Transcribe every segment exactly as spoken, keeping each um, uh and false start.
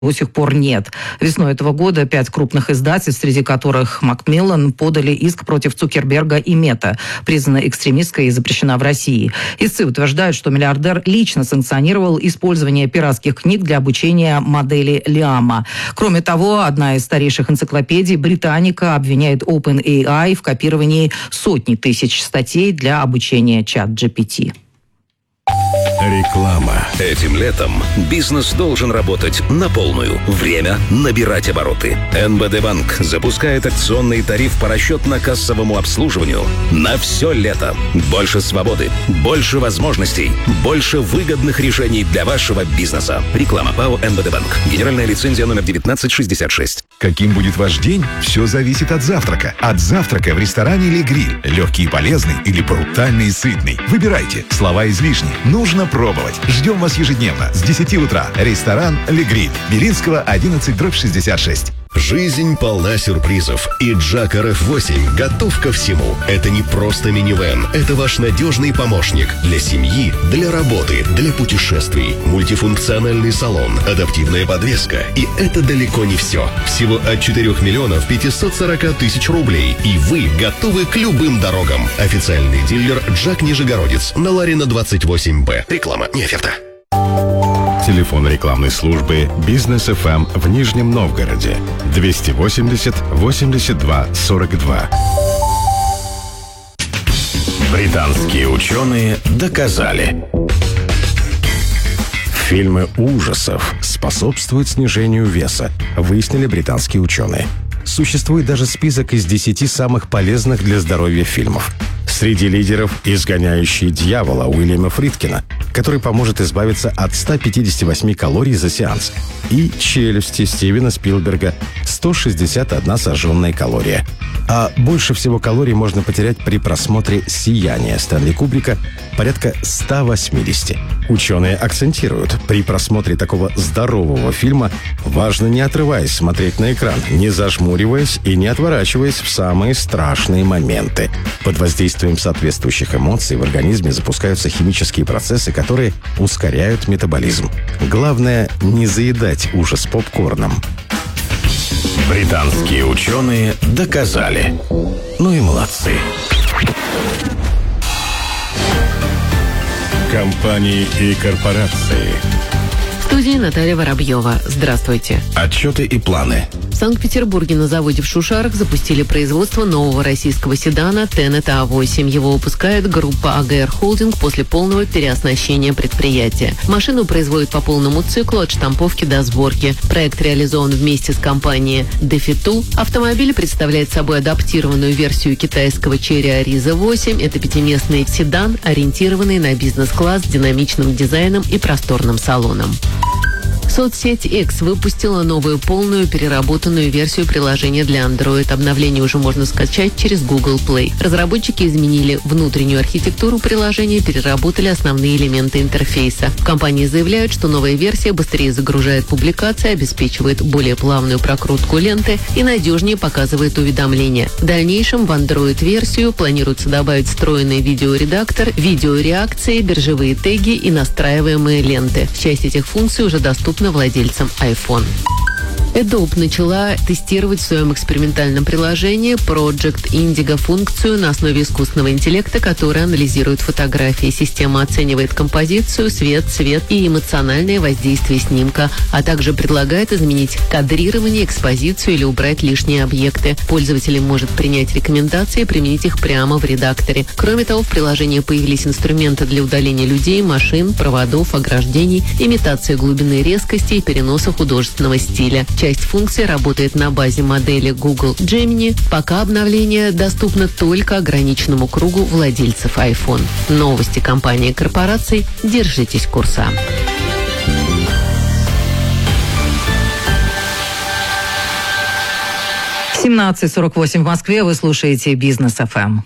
до сих пор нет. Весной этого года пять крупных издательств, среди которых Макмиллан, подали иск против Цукерберга и Мета, признана экстремистской и запрещена в России. Истцы утверждают, что миллиардер лично санкционировал использование пиратских книг для обучения модели Лиама. Кроме того, одна из старейших энциклопедий, Британика, обвиняет OpenAI в копировании сотни тысяч статей для обучения чат-джи пи ти. Реклама. Этим летом бизнес должен работать на полную. Время набирать обороты. эн бэ дэ Банк запускает акционный тариф по расчетно-кассовому обслуживанию на все лето. Больше свободы, больше возможностей, больше выгодных решений для вашего бизнеса. Реклама. ПАО эн бэ дэ Банк. Генеральная лицензия номер девятнадцать шестьдесят шесть. Каким будет ваш день? Все зависит от завтрака. От завтрака в ресторане или гриль. Легкий и полезный или брутальный и сытный. Выбирайте. Слова излишни. Нужно пробовать. Ждем вас ежедневно с десяти утра. Ресторан «Ле Гриль». Белинского, одиннадцать, дробь шестьдесят шесть. Жизнь полна сюрпризов, и Джак эр эф восемь готов ко всему. Это не просто минивэн, это ваш надежный помощник для семьи, для работы, для путешествий. Мультифункциональный салон, адаптивная подвеска. И это далеко не все. Всего от четырёх миллионов пятисот сорока тысяч рублей, и вы готовы к любым дорогам. Официальный дилер Джак Нижегородец на Ларина двадцать восемь бэ. Реклама, не оферта. Телефон рекламной службы «Бизнес эф эм» в Нижнем Новгороде двести восемьдесят восемьдесят два сорок два. Британские ученые доказали. Фильмы ужасов способствуют снижению веса, выяснили британские ученые. Существует даже список из десяти самых полезных для здоровья фильмов. Среди лидеров «Изгоняющий дьявола» Уильяма Фридкина, который поможет избавиться от ста пятидесяти восьми калорий за сеанс, и «Челюсти» Стивена Спилберга – сто шестьдесят одна сожженная калория. А больше всего калорий можно потерять при просмотре «Сияния» Стэнли Кубрика – порядка ста восьмидесяти. Ученые акцентируют, при просмотре такого здорового фильма важно, не отрываясь, смотреть на экран, не зажмуриваясь и не отворачиваясь в самые страшные моменты. Под воздействием соответствующих эмоций в организме запускаются химические процессы, которые ускоряют метаболизм. Главное – не заедать ужас попкорном. Британские ученые доказали. Ну и молодцы. Компании и корпорации. В студии Наталья Воробьева. Здравствуйте. Отчеты и планы. В Санкт-Петербурге на заводе в Шушарах запустили производство нового российского седана Тенет а восемь. Его выпускает группа а гэ эр Холдинг после полного переоснащения предприятия. Машину производят по полному циклу от штамповки до сборки. Проект реализован вместе с компанией Defitool. Автомобиль представляет собой адаптированную версию китайского Chery Ariza восемь. Это пятиместный седан, ориентированный на бизнес-класс с динамичным дизайном и просторным салоном. Соцсеть X выпустила новую полную переработанную версию приложения для Android. Обновление уже можно скачать через Google Play. Разработчики изменили внутреннюю архитектуру приложения, переработали основные элементы интерфейса. В компании заявляют, что новая версия быстрее загружает публикации, обеспечивает более плавную прокрутку ленты и надежнее показывает уведомления. В дальнейшем в Android-версию планируется добавить встроенный видеоредактор, видеореакции, биржевые теги и настраиваемые ленты. Часть этих функций уже доступна владельцам iPhone. Adobe начала тестировать в своем экспериментальном приложении Project Indigo функцию на основе искусственного интеллекта, которая анализирует фотографии. Система оценивает композицию, свет, цвет и эмоциональное воздействие снимка, а также предлагает изменить кадрирование, экспозицию или убрать лишние объекты. Пользователь может принять рекомендации и применить их прямо в редакторе. Кроме того, в приложении появились инструменты для удаления людей, машин, проводов, ограждений, имитации глубины резкости и переноса художественного стиля. Часть функций работает на базе модели Google Gemini. Пока обновление доступно только ограниченному кругу владельцев iPhone. Новости компании и корпораций. Держитесь курса. семнадцать сорок восемь в Москве. Вы слушаете «Бизнес эф эм».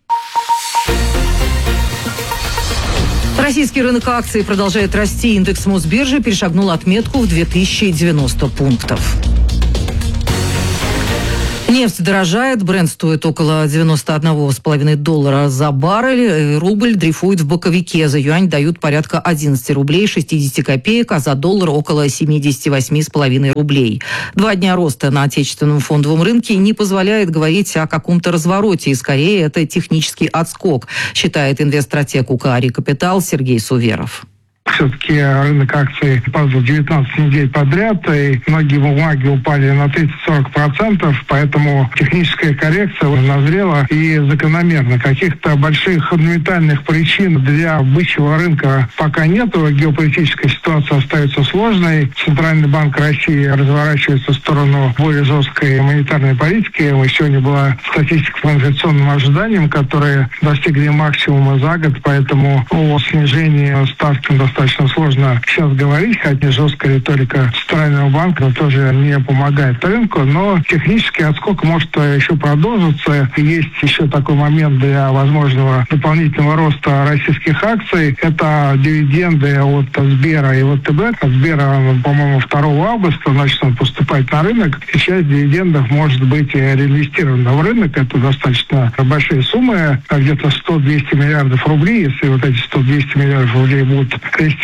Российский рынок акций продолжает расти. Индекс Мосбиржи перешагнул отметку в две тысячи девяносто пунктов. Нефть дорожает, Брент стоит около девяносто один целых пять десятых доллара за баррель, рубль дрейфует в боковике, за юань дают порядка одиннадцать рублей шестьдесят копеек, а за доллар около семьдесят восемь целых пять десятых рублей. Два дня роста на отечественном фондовом рынке не позволяет говорить о каком-то развороте, и скорее это технический отскок, считает инвестстратег УКАРИ Капитал Сергей Суверов. Все-таки рынок акций падал девятнадцать недель подряд, и многие бумаги упали на тридцать-сорок процентов, поэтому техническая коррекция назрела и закономерно. Каких-то больших фундаментальных причин для бычьего рынка пока нету. Геополитическая ситуация остается сложной. Центральный банк России разворачивается в сторону более жесткой монетарной политики. Сегодня была статистика по инфляционным ожиданиям, которые достигли максимума за год, поэтому о снижении ставки достаточно Достаточно сложно сейчас говорить, хотя жесткая риторика Центрального банка тоже не помогает рынку, но технический отскок может еще продолжиться. Есть еще такой момент для возможного дополнительного роста российских акций. Это дивиденды от Сбера и ВТБ. От Сбера, по-моему, второго августа начнут поступать на рынок, и часть дивидендов может быть реинвестирована в рынок. Это достаточно большие суммы, где-то сто-двести миллиардов рублей. Если вот эти сто-двести миллиардов рублей будут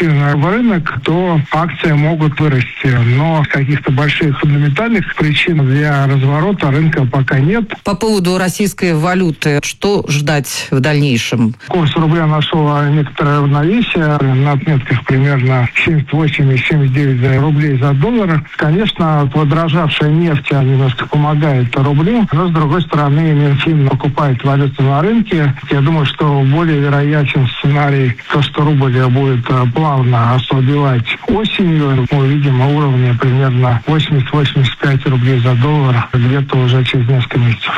в рынок, то акции могут вырасти. Но каких-то больших фундаментальных причин для разворота рынка пока нет. По поводу российской валюты, что ждать в дальнейшем? Курс рубля нашел некоторое равновесие на отметках примерно семьдесят восемь - семьдесят девять рублей за доллар. Конечно, подорожавшая нефть немножко помогает рублю, но с другой стороны Минфин покупает валюту на рынке. Я думаю, что более вероятен сценарий, то, что рубль будет плавно ослабевать осенью. Мы увидим на уровне примерно восемьдесят - восемьдесят пять рублей за доллар где-то уже через несколько месяцев.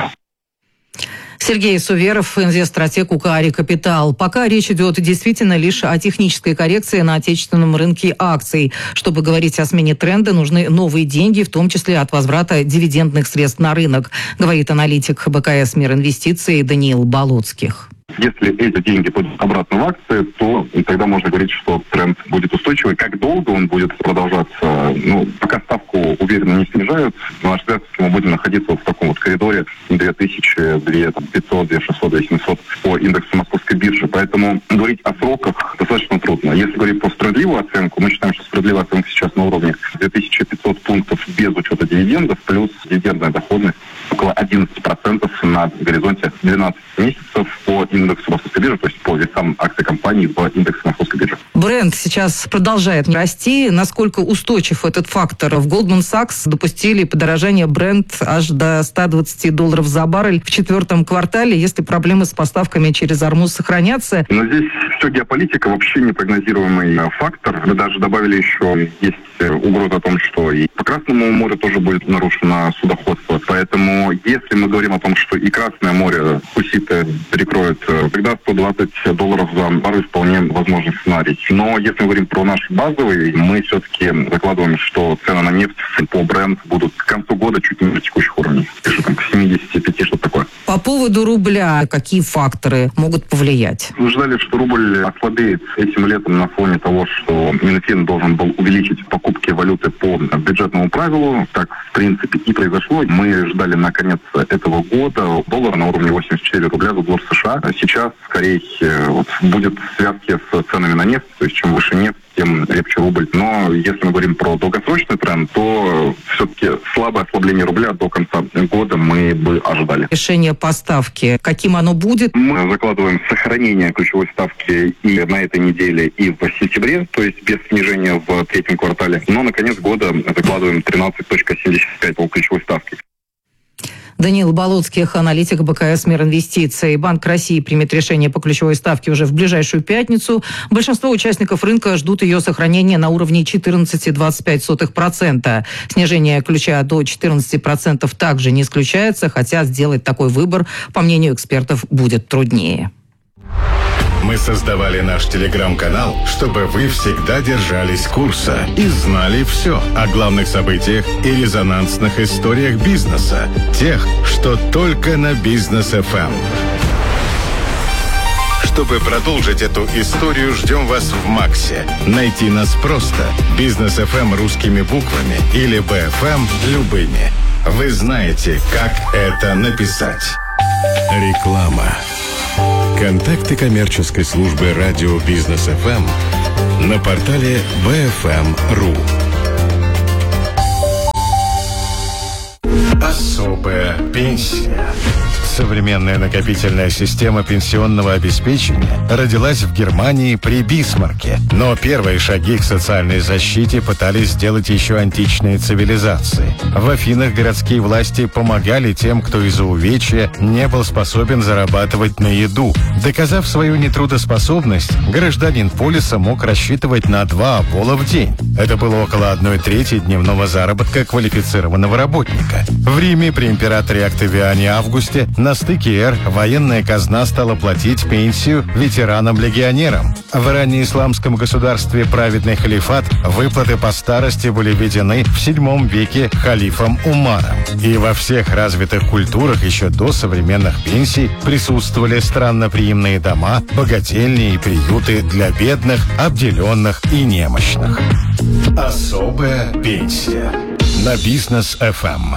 Сергей Суверов, инвестстратег УКАРИ Капитал. Пока речь идет действительно лишь о технической коррекции на отечественном рынке акций. Чтобы говорить о смене тренда, нужны новые деньги, в том числе от возврата дивидендных средств на рынок, говорит аналитик БКС «Мир инвестиций» Даниил Болоцких. Если эти деньги пойдут обратно в акции, то тогда можно говорить, что тренд будет устойчивый. Как долго он будет продолжаться? Ну, пока ставку уверенно не снижают, на наш взгляд, мы будем находиться вот в таком вот коридоре две тысячи, две тысячи пятьсот, две тысячи шестьсот, две тысячи семьсот по индексу Московской биржи. Поэтому говорить о сроках достаточно трудно. Если говорить про справедливую оценку, мы считаем, что справедливая оценка сейчас на уровне две тысячи пятьсот пунктов без учета дивидендов, плюс дивидендная доходность около одиннадцать процентов на горизонте двенадцать месяцев по индексу Московской биржи, то есть по весам акций компаний в индексе Московской биржи. Брент сейчас продолжает расти. Насколько устойчив этот фактор? В Goldman Sachs допустили подорожание Брент аж до ста двадцати долларов за баррель в четвертом квартале, если проблемы с поставками через Ормуз сохранятся. Но здесь все геополитика, вообще непрогнозируемый фактор. Мы даже добавили еще, есть угроза о том, что и по Красному морю тоже будет нарушено судоходство. Поэтому если мы говорим о том, что и Красное море хуситы перекроют, тогда сто двадцать долларов за баррель вполне возможный сценарий. Но если мы говорим про наш базовый, мы все-таки закладываем, что цены на нефть по Брент будут к концу года чуть ниже текущих уровней. Что там, к семидесяти пяти, что-то такое. По поводу рубля, какие факторы могут повлиять? Мы ждали, что рубль ослабеет этим летом на фоне того, что Минфин должен был увеличить покупки валюты по бюджетному правилу. Так, в принципе, и произошло. Мы ждали на конец этого года доллар на уровне восемьдесят четыре рубля за доллар США. А сейчас, скорее, вот, будет в связке с ценами на нефть. То есть, чем выше нефть, тем крепче рубль. Но если мы говорим про долгосрочный тренд, то все-таки слабое ослабление рубля до конца года мы бы ожидали. Решение по ставке, каким оно будет? Мы закладываем сохранение ключевой ставки и на этой неделе, и в сентябре, то есть без снижения в третьем квартале. Но на конец года закладываем тринадцать целых семьдесят пять по ключевой ставке. Даниил Болоцких, аналитик БКС «Мир инвестиций». Банк России примет решение по ключевой ставке уже в ближайшую пятницу. Большинство участников рынка ждут ее сохранения на уровне четырнадцать целых двадцать пять сотых процента. Снижение ключа до четырнадцати процентов также не исключается, хотя сделать такой выбор, по мнению экспертов, будет труднее. Мы создавали наш телеграм-канал, чтобы вы всегда держались курса и знали все о главных событиях и резонансных историях бизнеса. Тех, что только на Бизнес эф эм. Чтобы продолжить эту историю, ждем вас в Максе. Найти нас просто. Бизнес эф эм русскими буквами или би эф эм любыми. Вы знаете, как это написать. Реклама. Контакты коммерческой службы радио Бизнес эф эм на портале би эф эм точка ру. Особая пенсия. Современная накопительная система пенсионного обеспечения родилась в Германии при Бисмарке. Но первые шаги к социальной защите пытались сделать еще античные цивилизации. В Афинах городские власти помогали тем, кто из-за увечья не был способен зарабатывать на еду. Доказав свою нетрудоспособность, гражданин полиса мог рассчитывать на два обола в день. Это было около одной трети дневного заработка квалифицированного работника. В Риме при императоре Октавиане Августе на стыке эр военная казна стала платить пенсию ветеранам-легионерам. В раннеисламском государстве праведный халифат выплаты по старости были введены в седьмом веке халифом Умаром. И во всех развитых культурах еще до современных пенсий присутствовали странноприимные дома, богательни и приюты для бедных, обделенных и немощных. Особая пенсия на Бизнес эф эм.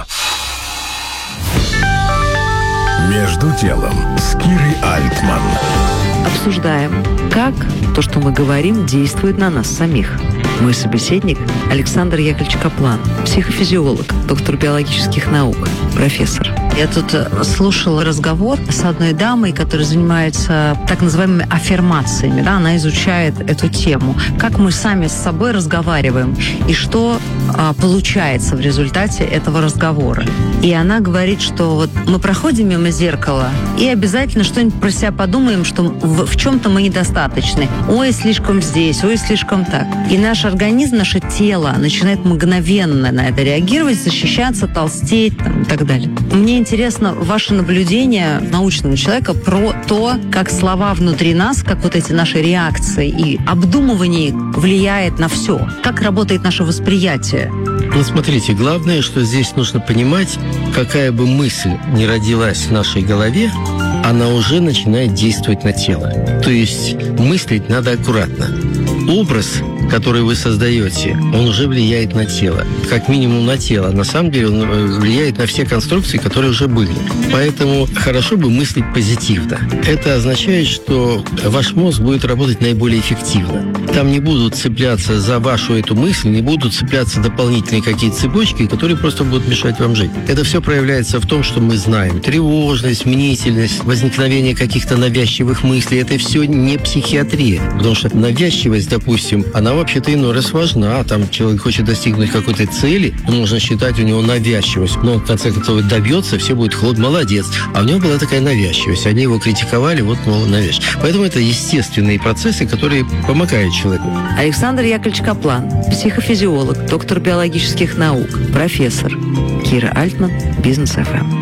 Между делом с Кирой Альтман. Обсуждаем, как то, что мы говорим, действует на нас самих. Мой собеседник Александр Яковлевич Каплан, психофизиолог, доктор биологических наук, профессор. Я тут слушала разговор с одной дамой, которая занимается так называемыми аффирмациями. Да? Она изучает эту тему. Как мы сами с собой разговариваем и что а, получается в результате этого разговора. И она говорит, что вот мы проходим мимо зеркала и обязательно что-нибудь про себя подумаем, что в, в чем-то мы недостаточны. Ой, слишком здесь, ой, слишком так. И наш организм, наше тело начинает мгновенно на это реагировать, защищаться, толстеть там, и так далее. Мне интересно ваше наблюдение научного человека про то, как слова внутри нас, как вот эти наши реакции и обдумывание влияет на все. Как работает наше восприятие. Ну, смотрите, главное, что здесь нужно понимать, какая бы мысль ни родилась в нашей голове, она уже начинает действовать на тело. То есть мыслить надо аккуратно. Образ, который вы создаете, он уже влияет на тело. Как минимум на тело. На самом деле он влияет на все конструкции, которые уже были. Поэтому хорошо бы мыслить позитивно. Это означает, что ваш мозг будет работать наиболее эффективно. Там не будут цепляться за вашу эту мысль, не будут цепляться дополнительные какие-то цепочки, которые просто будут мешать вам жить. Это все проявляется в том, что мы знаем. Тревожность, мнительность, возникновение каких-то навязчивых мыслей. Это все не психиатрия. Потому что навязчивость, допустим, она вообще-то иной раз важна. Там человек хочет достигнуть какой-то цели, можно считать у него навязчивость. Но в конце концов добьется, все будет хлоп, молодец. А у него была такая навязчивость. Они его критиковали, вот, мол, навязчивость. Поэтому это естественные процессы, которые помогают человеку. Александр Яковлевич Каплан, психофизиолог, доктор биологических наук, профессор. Кира Альтман, Бизнес эф эм.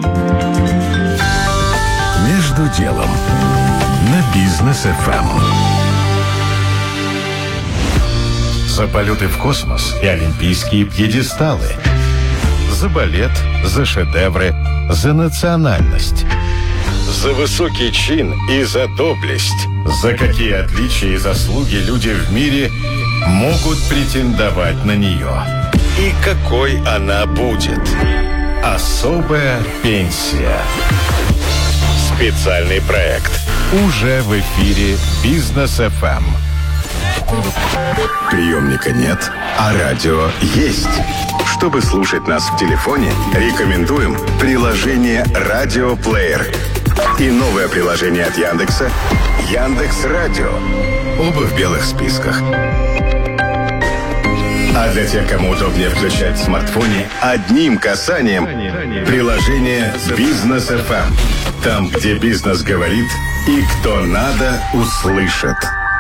Между делом на Бизнес эф эм. За полеты в космос и олимпийские пьедесталы. За балет, за шедевры, за национальность. За высокий чин и за доблесть. За какие отличия и заслуги люди в мире могут претендовать на нее. И какой она будет. Особая пенсия. Специальный проект. Уже в эфире Бизнес эф эм. Приемника нет, а радио есть. Чтобы слушать нас в телефоне, рекомендуем приложение «Радиоплеер» и новое приложение от Яндекса «Яндекс.Радио». Оба в белых списках. А для тех, кому удобнее включать в смартфоне, одним касанием приложение «Бизнес эф эм». Там, где бизнес говорит и кто надо, услышит.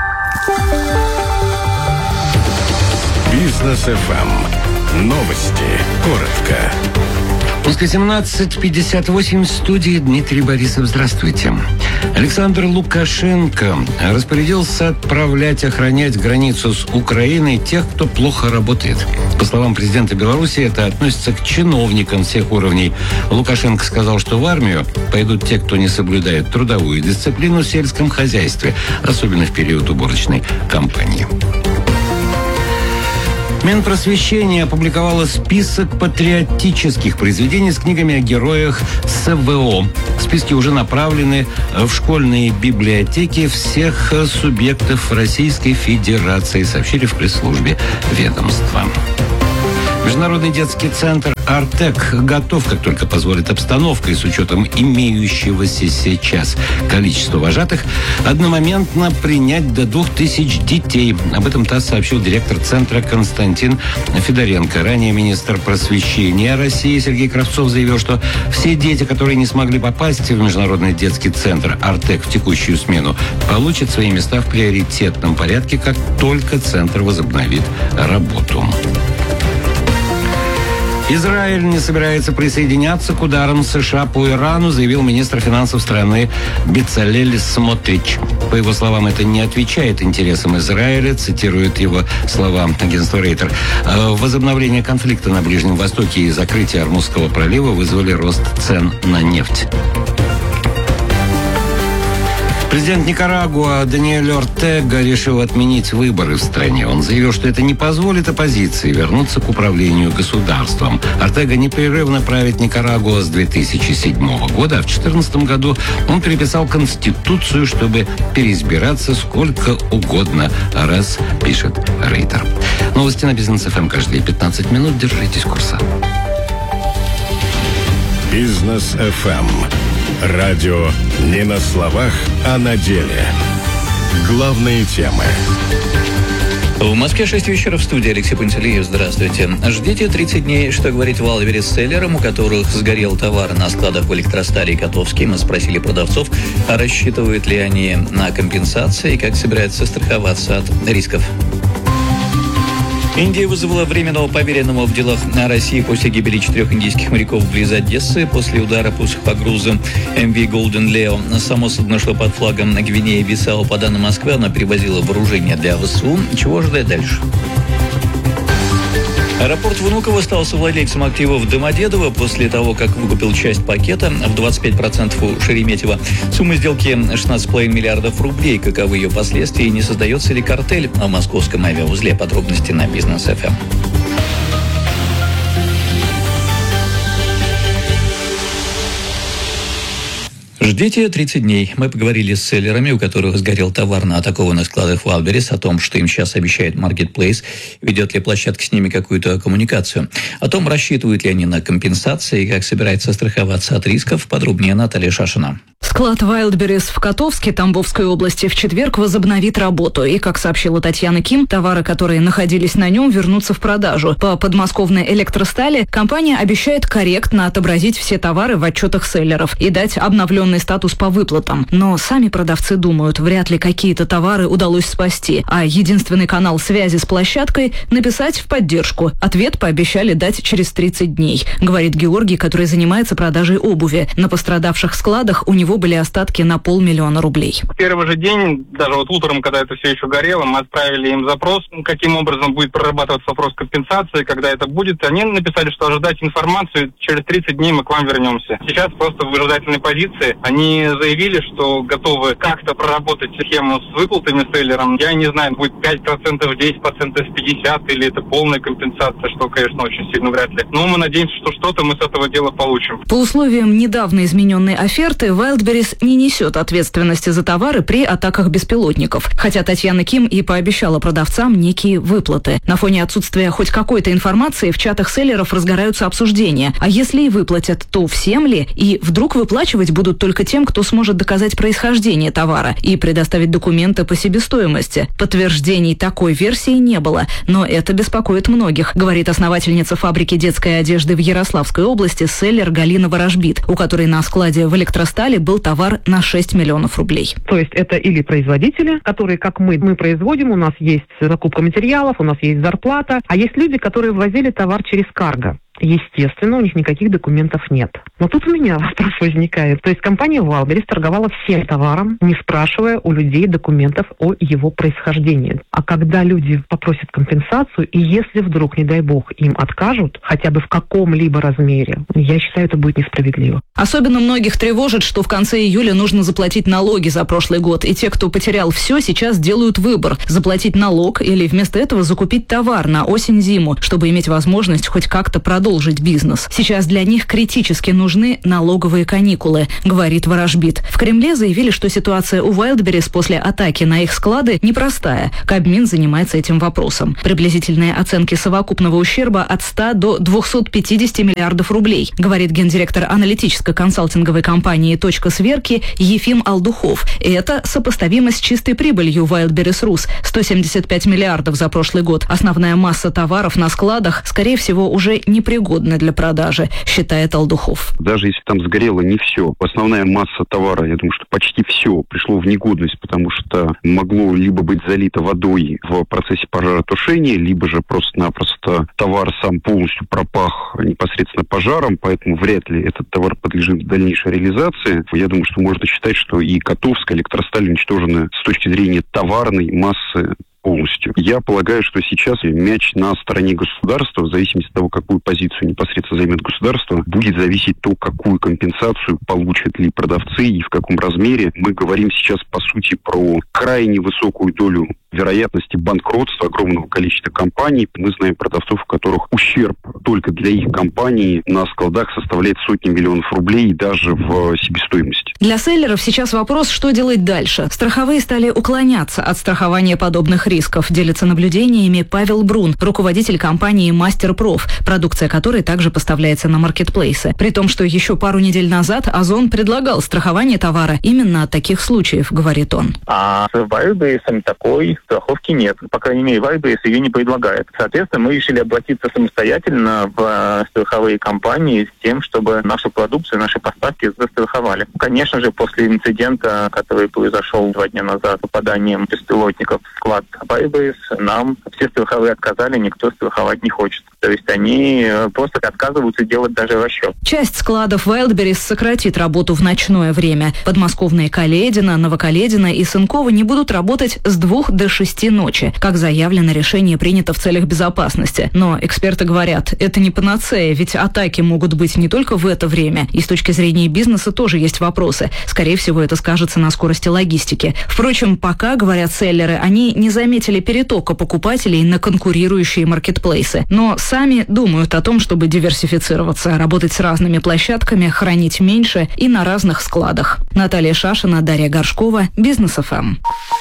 Бизнес эф эм. Новости. Коротко. После семнадцать пятьдесят восемь в студии Дмитрий Борисов. Здравствуйте. Александр Лукашенко распорядился отправлять охранять границу с Украиной тех, кто плохо работает. По словам президента Беларуси, это относится к чиновникам всех уровней. Лукашенко сказал, что в армию пойдут те, кто не соблюдает трудовую дисциплину в сельском хозяйстве, особенно в период уборочной кампании. Минпросвещение опубликовало список патриотических произведений с книгами о героях СВО. Списки уже направлены в школьные библиотеки всех субъектов Российской Федерации, сообщили в пресс-службе ведомства. Международный детский центр «Артек» готов, как только позволит обстановка и с учетом имеющегося сейчас количества вожатых, одномоментно принять до двух тысяч детей. Об этом ТАСС сообщил директор центра Константин Федоренко. Ранее министр просвещения России Сергей Кравцов заявил, что все дети, которые не смогли попасть в Международный детский центр «Артек» в текущую смену, получат свои места в приоритетном порядке, как только центр возобновит работу. Израиль не собирается присоединяться к ударам США по Ирану, заявил министр финансов страны Бецалель Смотрич. По его словам, это не отвечает интересам Израиля, цитирует его слова агентства Рейтер. Возобновление конфликта на Ближнем Востоке и закрытие Ормузского пролива вызвали рост цен на нефть. Президент Никарагуа Даниэль Ортега решил отменить выборы в стране. Он заявил, что это не позволит оппозиции вернуться к управлению государством. Ортега непрерывно правит Никарагуа с две тысячи седьмого года, а в две тысячи четырнадцатом году он переписал Конституцию, чтобы переизбираться сколько угодно раз, пишет Рейтер. Новости на Бизнес эф эм каждые пятнадцать минут. Держитесь курса. Бизнес эф эм. Радио не на словах, а на деле. Главные темы. В Москве шесть вечера, в студии Алексей Пантелеев. Здравствуйте. Ждите тридцать дней, что говорит Вайлдберрис селлерам, у которых сгорел товар на складах в Электростале и Котовске. Мы спросили продавцов, а рассчитывают ли они на компенсации и как собираются страховаться от рисков. Индия вызвала временного поверенного в делах на России после гибели четырех индийских моряков вблизи Одессы после удара по сухогрузу эм ви Golden Leo. Само судно шло под флагом Гвинеи-Бисау. По данным Москвы, оно перевозило вооружение для ВСУ. Чего ожидать дальше? Аэропорт Внуково стал совладельцем активов Домодедово после того, как выкупил часть пакета в двадцать пять процентов у Шереметьево. Сумма сделки шестнадцать целых пять десятых миллиардов рублей. Каковы ее последствия и не создается ли картель в московском авиаузле? Подробности на Бизнес эф эм. Ждите тридцать дней. Мы поговорили с селлерами, у которых сгорел товар на атакованных складах Вайлдберрис, о том, что им сейчас обещает Marketplace, ведет ли площадка с ними какую-то коммуникацию, о том, рассчитывают ли они на компенсации и как собирается страховаться от рисков. Подробнее Наталья Шашина. Склад Вайлдберрис в Котовске Тамбовской области в четверг возобновит работу. И, как сообщила Татьяна Ким, товары, которые находились на нем, вернутся в продажу. По подмосковной Электростали компания обещает корректно отобразить все товары в отчетах селлеров и дать обновленный статус по выплатам. Но сами продавцы думают, вряд ли какие-то товары удалось спасти. А единственный канал связи с площадкой – написать в поддержку. Ответ пообещали дать через тридцать дней, говорит Георгий, который занимается продажей обуви. На пострадавших складах у него были остатки на полмиллиона рублей. В первый же день, даже вот утром, когда это все еще горело, мы отправили им запрос, каким образом будет прорабатываться вопрос компенсации, когда это будет. Они написали, что ожидать информацию, через тридцать дней мы к вам вернемся. Сейчас просто в выжидательной позиции. Они заявили, что готовы как-то проработать схему с выплатами селлерам. Я не знаю, будет пять процентов, десять процентов, пятьдесят процентов, или это полная компенсация, что, конечно, очень сильно вряд ли. Но мы надеемся, что что-то мы с этого дела получим. По условиям недавно измененной оферты, Wildberries не несет ответственности за товары при атаках беспилотников. Хотя Татьяна Ким и пообещала продавцам некие выплаты. На фоне отсутствия хоть какой-то информации в чатах селлеров разгораются обсуждения. А если и выплатят, то всем ли? И вдруг выплачивать будут только тем, кто сможет доказать происхождение товара и предоставить документы по себестоимости. Подтверждений такой версии не было, но это беспокоит многих, говорит основательница фабрики детской одежды в Ярославской области селлер Галина Ворожбит, у которой на складе в Электростале был товар на шесть миллионов рублей. То есть это или производители, которые, как мы, мы производим, у нас есть закупка материалов, у нас есть зарплата, а есть люди, которые ввозили товар через карго. естественно, у них никаких документов нет. Но тут у меня вопрос возникает. То есть компания Wildberries торговала всем товаром, не спрашивая у людей документов о его происхождении. А когда люди попросят компенсацию, и если вдруг, не дай бог, им откажут, хотя бы в каком-либо размере, я считаю, это будет несправедливо. Особенно многих тревожит, что в конце июля нужно заплатить налоги за прошлый год. И те, кто потерял все, сейчас делают выбор – заплатить налог или вместо этого закупить товар на осень-зиму, чтобы иметь возможность хоть как-то продолжить бизнес. Сейчас для них критически нужны налоговые каникулы, говорит Ворожбит. В Кремле заявили, что ситуация у Wildberries после атаки на их склады непростая. Кабмин занимается этим вопросом. Приблизительные оценки совокупного ущерба от ста до двухсот пятидесяти миллиардов рублей, говорит гендиректор аналитической консалтинговой компании «Точка сверки» Ефим Алдухов. И это сопоставимо с чистой прибылью Wildberries Rus – сто семьдесят пять миллиардов за прошлый год. Основная масса товаров на складах, скорее всего, уже непригодна для продажи, считает Алдухов. Даже если там сгорело не все, основная масса товара, я думаю, что почти все пришло в негодность, потому что могло либо быть залито водой в процессе пожаротушения, либо же просто-напросто товар сам полностью пропах непосредственно пожаром, поэтому вряд ли этот товар подлежит дальнейшей реализации. Я думаю, что можно считать, что и Котовская электросталь уничтожена с точки зрения товарной массы полностью. Я полагаю, что сейчас мяч на стороне государства, в зависимости от того, какую позицию непосредственно займет государство, будет зависеть то, какую компенсацию получат ли продавцы и в каком размере. Мы говорим сейчас, по сути, про крайне высокую долю вероятности банкротства огромного количества компаний. Мы знаем продавцов, у которых ущерб только для их компании на складах составляет сотни миллионов рублей даже в себестоимости. Для селлеров сейчас вопрос, что делать дальше. Страховые стали уклоняться от страхования подобных рисков, делится наблюдениями Павел Брун, руководитель компании «Мастерпроф», продукция которой также поставляется на маркетплейсы. При том, что еще пару недель назад Озон предлагал страхование товара именно от таких случаев, говорит он. А с Wildberries такой страховки нет. По крайней мере, Wildberries ее не предлагает. Соответственно, мы решили обратиться самостоятельно в страховые компании с тем, чтобы нашу продукцию, наши поставки застраховали. Конечно же, после инцидента, который произошел два дня назад, попаданием беспилотников в склад Wildberries, нам все страховые отказали, никто страховать не хочет. То есть они просто отказываются делать даже расчет. Часть складов Wildberries сократит работу в ночное время. Подмосковные Каледино, Новокаледино и Сынково не будут работать с двух до шести ночи. Как заявлено, решение принято в целях безопасности. Но эксперты говорят, это не панацея, ведь атаки могут быть не только в это время. И с точки зрения бизнеса тоже есть вопросы. Скорее всего, это скажется на скорости логистики. Впрочем, пока, говорят селлеры, они не заметили перетока покупателей на конкурирующие маркетплейсы. Но сами думают о том, чтобы диверсифицироваться, работать с разными площадками, хранить меньше и на разных складах. Наталья Шашина, Дарья Горшкова, Бизнес эф эм.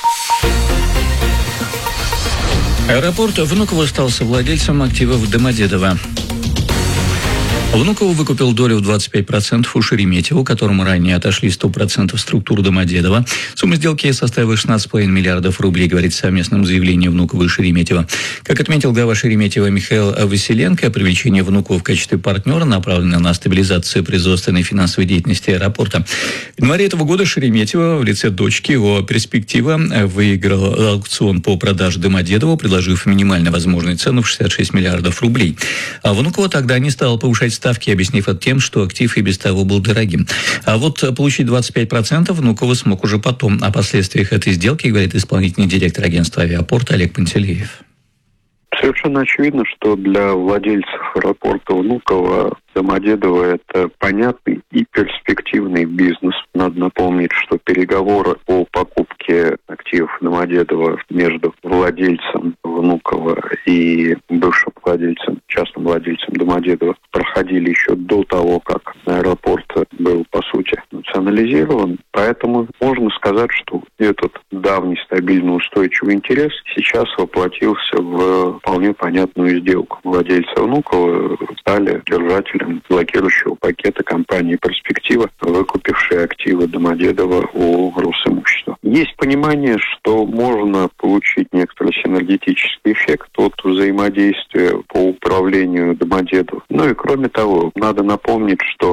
Аэропорт Внуково стал совладельцем активов Домодедово. Внуково выкупил долю в двадцать пять процентов у Шереметьево, которому ранее отошли сто процентов структур Домодедово. Сумма сделки составила шестнадцать целых пять десятых миллиардов рублей, говорит в совместном заявлении Внуково и Шереметьево. Как отметил глава Шереметьево Михаил Василенко, привлечение Внуково в качестве партнера направлено на стабилизацию производственной и финансовой деятельности аэропорта. В январе этого года Шереметьево в лице дочки его «Перспектива» выиграл аукцион по продаже Домодедово, предложив минимально возможную цену в шестьдесят шесть миллиардов рублей. А Внуково тогда не стал повышать ставки, объяснив это тем, что актив и без того был дорогим. А вот получить двадцать пять процентов Внуково смог уже потом. О последствиях этой сделки говорит исполнительный директор агентства «Авиапорт» Олег Пантелеев. Совершенно очевидно, что для владельцев аэропорта Внуково Домодедово – это понятный и перспективный бизнес. Надо напомнить, что переговоры по покупке активов Домодедово между владельцем Внуково и бывшим владельцем, частным владельцем Домодедово проходили еще до того, как аэропорт был, по сути, национализирован. Поэтому можно сказать, что этот давний стабильный устойчивый интерес сейчас воплотился в вполне понятную сделку. Владельцы Внуково стали держателями блокирующего пакета компании «Перспектива», выкупившей активы Домодедово у Росимущества. Есть понимание, что можно получить некоторый синергетический эффект от взаимодействия по управлению Домодедово. Ну и кроме того, надо напомнить, что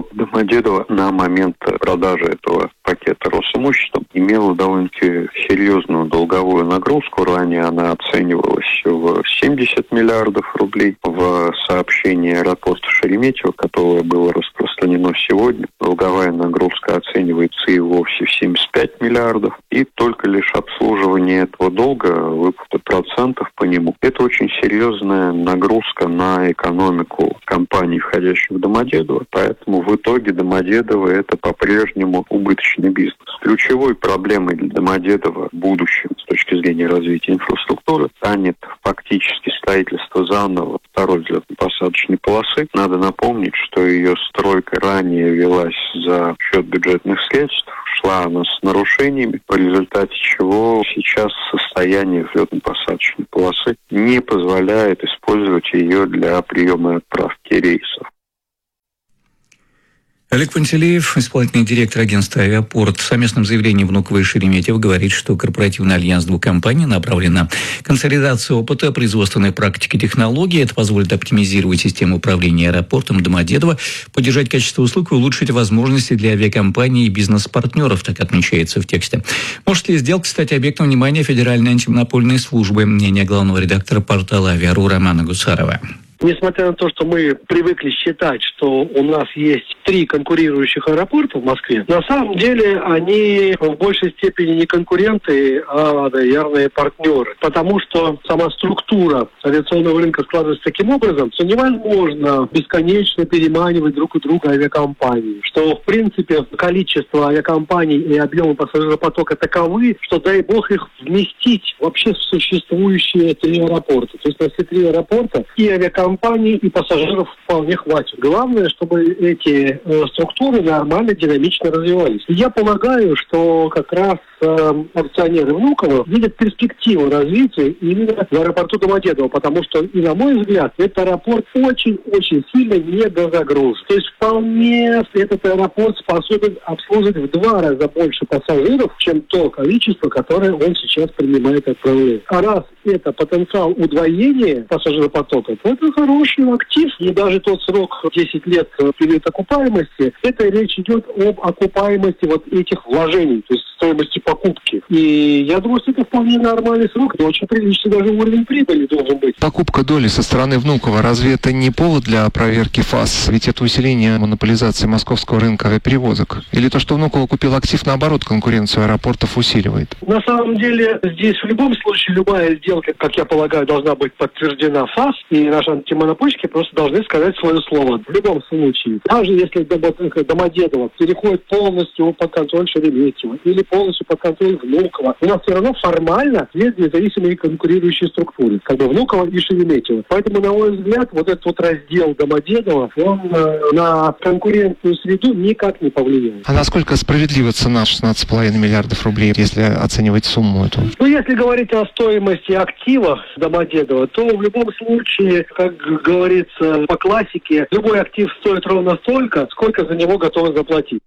Домодедово на момент продажи этого пакета Росимуществом имела довольно-таки серьезную долговую нагрузку. Ранее она оценивалась в семьдесят миллиардов рублей. В сообщении аэропорта Шереметьево, которое было распространено сегодня, долговая нагрузка оценивается и вовсе в семьдесят пять миллиардов. И только лишь обслуживание этого долга, выплата процентов по нему, это очень серьезная нагрузка на экономику компаний, входящих в Домодедово. Поэтому в итоге Домодедово это по-прежнему убыточный бизнес. Ключевой проблемой для Домодедово в будущем с точки зрения развития инфраструктуры станет фактически строительство заново второй взлетно-посадочной полосы. Надо напомнить, что ее стройка ранее велась за счет бюджетных средств, шла она с нарушениями, в результате чего сейчас состояние взлетно-посадочной полосы не позволяет использовать ее для приема и отправки рейсов. Олег Пантелеев, исполнительный директор агентства «Авиапорт», в совместном заявлении Внуково и Шереметьево говорит, что корпоративный альянс двух компаний направлен на консолидацию опыта, производственной практики, технологий. Это позволит оптимизировать систему управления аэропортом Домодедово, поддержать качество услуг и улучшить возможности для авиакомпаний и бизнес-партнеров, так отмечается в тексте. Может ли сделка стать объектом внимания Федеральной антимонопольной службы? Мнение главного редактора портала «Авиару» Романа Гусарова. Несмотря на то, что мы привыкли считать, что у нас есть три конкурирующих аэропорта в Москве, на самом деле они в большей степени не конкуренты, а наверное, партнеры. Потому что сама структура авиационного рынка складывается таким образом, что невозможно бесконечно переманивать друг у друга авиакомпании. Что, в принципе, количество авиакомпаний и объемы пассажиропотока таковы, что, дай бог, их вместить вообще в существующие три аэропорта. То есть на все три аэропорта и авиакомпании компаний и пассажиров вполне хватит. Главное, чтобы эти э, структуры нормально, динамично развивались. И я полагаю, что как раз э, акционеры Внуково видят перспективу развития именно в аэропорту Домодедово, потому что, и на мой взгляд, этот аэропорт очень-очень сильно недозагружен. То есть вполне этот аэропорт способен обслуживать в два раза больше пассажиров, чем то количество, которое он сейчас принимает и отправляет. А раз это потенциал удвоения пассажиропотока, то это хороший актив. И даже тот срок десять лет период окупаемости, это речь идет об окупаемости вот этих вложений, то есть стоимости покупки. И я думаю, что это вполне нормальный срок, и очень приличный даже уровень прибыли должен быть. Покупка доли со стороны Внуково, разве это не повод для проверки ФАС? Ведь это усиление монополизации московского рынка авиаперевозок. Или то, что Внуково купил актив, наоборот, конкуренцию аэропортов усиливает? На самом деле, здесь в любом случае любая сделка, как я полагаю, должна быть подтверждена ФАС, и наши антимонопольщики просто должны сказать свое слово. В любом случае. Даже если Домодедово переходит полностью под контроль Шереметьево или полностью под контроль Внуково, у нас все равно формально две независимые конкурирующие структуры, как бы Внуково и Шереметьево. Поэтому, на мой взгляд, вот этот вот раздел Домодедово, он э, на конкурентную среду никак не повлияет. А насколько справедлива цена шестнадцать целых пять миллиардов рублей, если оценивать сумму эту? Ну, если говорить о стоимости актива Домодедово, то в любом случае, как говорится по классике, любой актив стоит ровно столько, сколько за него готовы заплатить.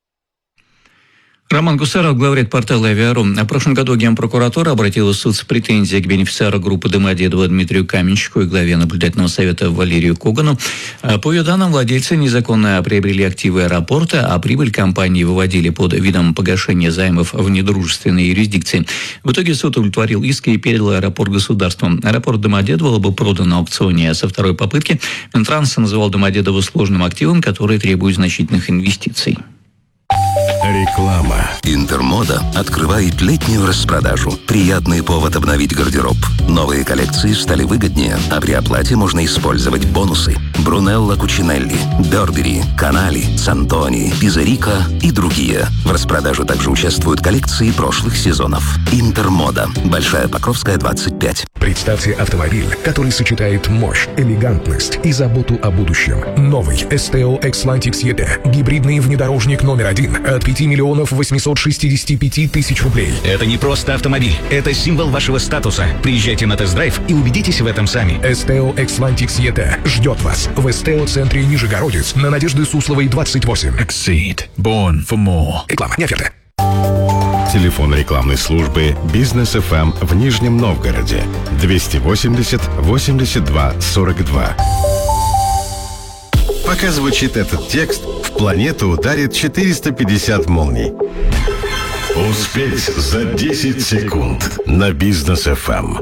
Роман Гусаров, главред портала «Авиару». В прошлом году Генпрокуратура обратилась в суд с претензией к бенефициару группы Домодедово Дмитрию Каменщику и главе наблюдательного совета Валерию Когану. По ее данным, владельцы незаконно приобрели активы аэропорта, а прибыль компании выводили под видом погашения займов в недружественной юрисдикции. В итоге суд удовлетворил иск и передал аэропорт государству. Аэропорт Домодедово был продан на аукционе со второй попытки. Минтранс называл Домодедово сложным активом, который требует значительных инвестиций. Реклама. Интермода открывает летнюю распродажу. Приятный повод обновить гардероб. Новые коллекции стали выгоднее, а при оплате можно использовать бонусы. Брунелло Кучинелли, Бербери, Канали, Сантони, Пизерика и другие. В распродаже также участвуют коллекции прошлых сезонов. Интермода. Большая Покровская, двадцать пять. Представьте автомобиль, который сочетает мощь, элегантность и заботу о будущем. Новый эс тэ о Xlantix и дэ. Гибридный внедорожник номер один от пяти миллионов восьмисот шестидесяти пяти тысяч рублей. Это не просто автомобиль, это символ вашего статуса. Приезжайте на тест-драйв и убедитесь в этом сами. эс тэ о Xlantix и дэ ждет вас в эс тэ о-центре Нижегородец на Надежды Сусловой, двадцать восемь. Exceed. Born for more. Реклама, не оферта. Телефон рекламной службы «Бизнес эф эм» в Нижнем Новгороде двести восемьдесят восемьдесят два сорок два. Пока звучит этот текст, в планету ударит четыреста пятьдесят молний. Успеть за десять секунд на Бизнес эф эм.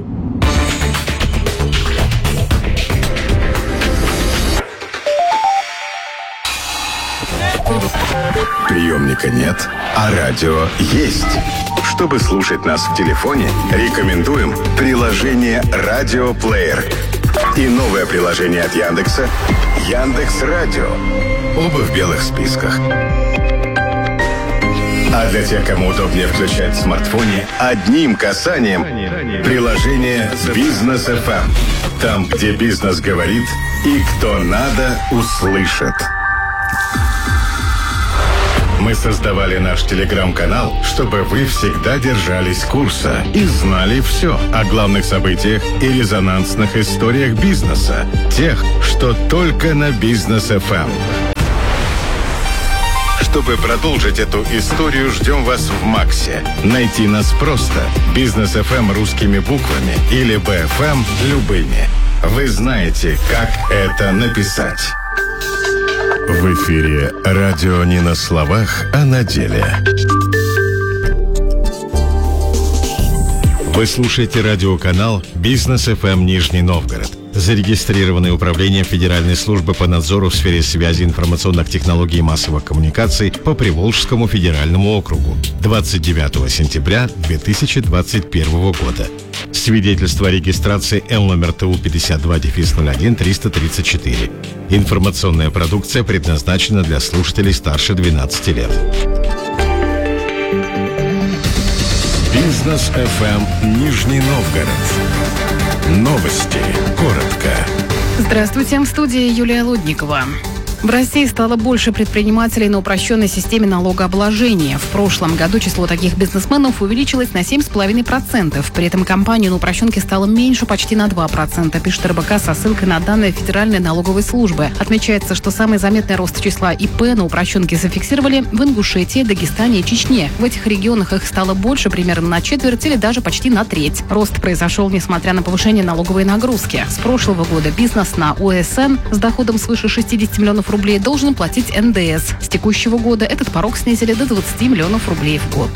Приемника нет, а радио есть. Чтобы слушать нас в телефоне, рекомендуем приложение «Радиоплеер» и новое приложение от Яндекса «Яндекс.Радио». Оба в белых списках. А для тех, кому удобнее включать в смартфоне, одним касанием приложение «Бизнес эф эм». Там, где бизнес говорит и кто надо, услышит. Мы создавали наш телеграм-канал, чтобы вы всегда держались курса и знали все о главных событиях и резонансных историях бизнеса. Тех, что только на Бизнес эф эм. Чтобы продолжить эту историю, ждем вас в Максе. Найти нас просто. Бизнес эф эм русскими буквами или би эф эм любыми. Вы знаете, как это написать. В эфире радио не на словах, а на деле. Вы слушаете радиоканал «Бизнес эф эм Нижний Новгород», зарегистрированный Управлением Федеральной службы по надзору в сфере связи, информационных технологий и массовых коммуникаций по Приволжскому федеральному округу двадцать девятого сентября две тысячи двадцать первого года. Свидетельство о регистрации Л номер ТУ пятьдесят два ноль один триста тридцать четыре. Информационная продукция предназначена для слушателей старше двенадцати лет. Бизнес эф эм Нижний Новгород. Новости. Коротко. Здравствуйте, в студии Юлия Лудникова. В России стало больше предпринимателей на упрощенной системе налогообложения. В прошлом году число таких бизнесменов увеличилось на семь целых пять десятых процента. При этом компаний на упрощенке стало меньше почти на два процента, пишет эр бэ ка со ссылкой на данные Федеральной налоговой службы. Отмечается, что самый заметный рост числа и пэ на упрощенке зафиксировали в Ингушетии, Дагестане и Чечне. В этих регионах их стало больше примерно на четверть или даже почти на треть. Рост произошел несмотря на повышение налоговой нагрузки. С прошлого года бизнес на о эс эн с доходом свыше шестидесяти миллионов рублей должен платить эн дэ эс. С текущего года этот порог снизили до двадцати миллионов рублей в год.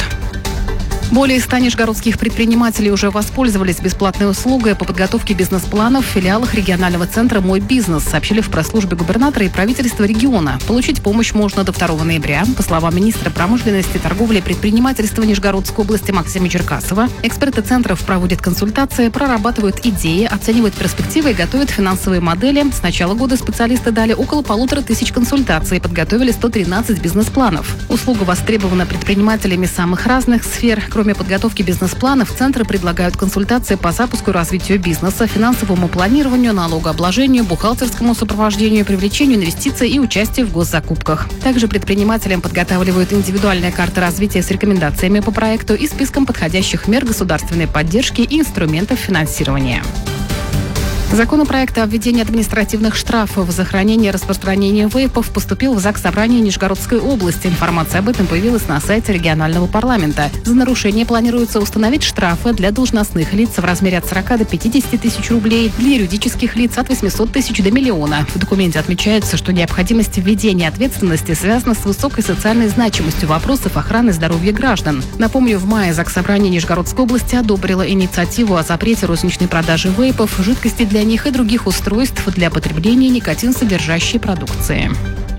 Более ста нижегородских предпринимателей уже воспользовались бесплатной услугой по подготовке бизнес-планов в филиалах регионального центра «Мой бизнес», сообщили в пресс-службе губернатора и правительства региона. Получить помощь можно до второго ноября. По словам министра промышленности, торговли и предпринимательства Нижегородской области Максима Черкасова, эксперты центров проводят консультации, прорабатывают идеи, оценивают перспективы и готовят финансовые модели. С начала года специалисты дали около полутора тысяч консультаций и подготовили сто тринадцать бизнес-планов. Услуга востребована предпринимателями самых разных сфер. Кроме подготовки бизнес-планов, центры предлагают консультации по запуску и развитию бизнеса, финансовому планированию, налогообложению, бухгалтерскому сопровождению, привлечению инвестиций и участию в госзакупках. Также предпринимателям подготавливают индивидуальные карты развития с рекомендациями по проекту и списком подходящих мер государственной поддержки и инструментов финансирования. Законопроект о введении административных штрафов за хранение и распространение вейпов поступил в ЗАГС Собрания Нижегородской области. Информация об этом появилась на сайте регионального парламента. За нарушение планируется установить штрафы для должностных лиц в размере от сорока до пятидесяти тысяч рублей, для юридических лиц от восьмисот тысяч до миллиона. В документе отмечается, что необходимость введения ответственности связана с высокой социальной значимостью вопросов охраны здоровья граждан. Напомню, в мае ЗАГС Собрания Нижегородской области одобрила инициативу о запрете розничной продажи вейпов, жидкости для них и других устройств для потребления никотин-содержащей продукции.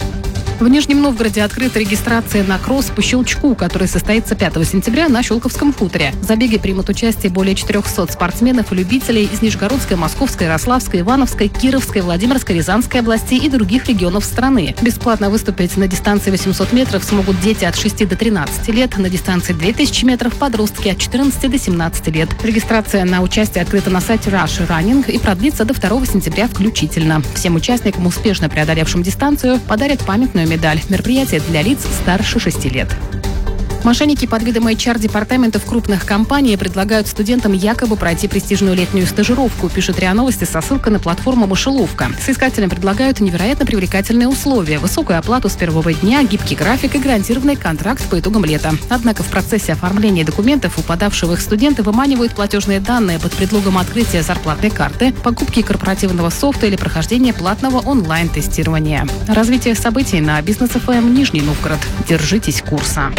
В Нижнем Новгороде открыта регистрация на кросс по щелчку, который состоится пятого сентября на Щелковском хуторе. В забеге примут участие более четырехсот спортсменов и любителей из Нижегородской, Московской, Ярославской, Ивановской, Кировской, Владимирской, Рязанской областей и других регионов страны. Бесплатно выступить на дистанции восемьсот метров смогут дети от шести до тринадцати лет, на дистанции две тысячи метров подростки от четырнадцати до семнадцати лет. Регистрация на участие открыта на сайте Rush Running и продлится до второго сентября включительно. Всем участникам, успешно преодолевшим дистанцию, подарят памятную медаль. Мероприятие для лиц старше шести лет. Мошенники под видом эйч ар-департаментов крупных компаний предлагают студентам якобы пройти престижную летнюю стажировку, пишет РИА Новости со ссылкой на платформу «Мышеловка». Соискателям предлагают невероятно привлекательные условия, высокую оплату с первого дня, гибкий график и гарантированный контракт по итогам лета. Однако в процессе оформления документов у подавших студенты выманивают платежные данные под предлогом открытия зарплатной карты, покупки корпоративного софта или прохождения платного онлайн-тестирования. Развитие событий на Бизнес эф эм Нижний Новгород. Держитесь курса.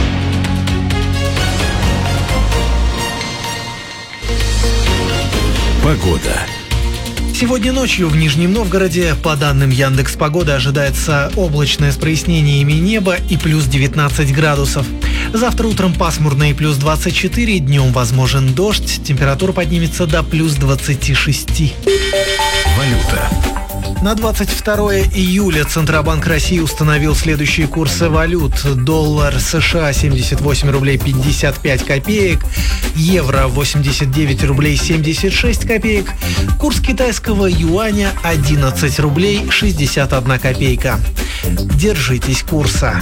Погода. Сегодня ночью в Нижнем Новгороде, по данным Яндекс.Погоды, ожидается облачное с прояснениями неба и плюс девятнадцать градусов. Завтра утром пасмурно и плюс двадцать четыре, днем возможен дождь, температура поднимется до плюс двадцати шести. Валюта. На двадцать второе июля Центробанк России установил следующие курсы валют. Доллар США семьдесят восемь рублей пятьдесят пять копеек, евро восемьдесят девять рублей семьдесят шесть копеек, курс китайского юаня одиннадцать рублей шестьдесят одна копейка. Держитесь курса.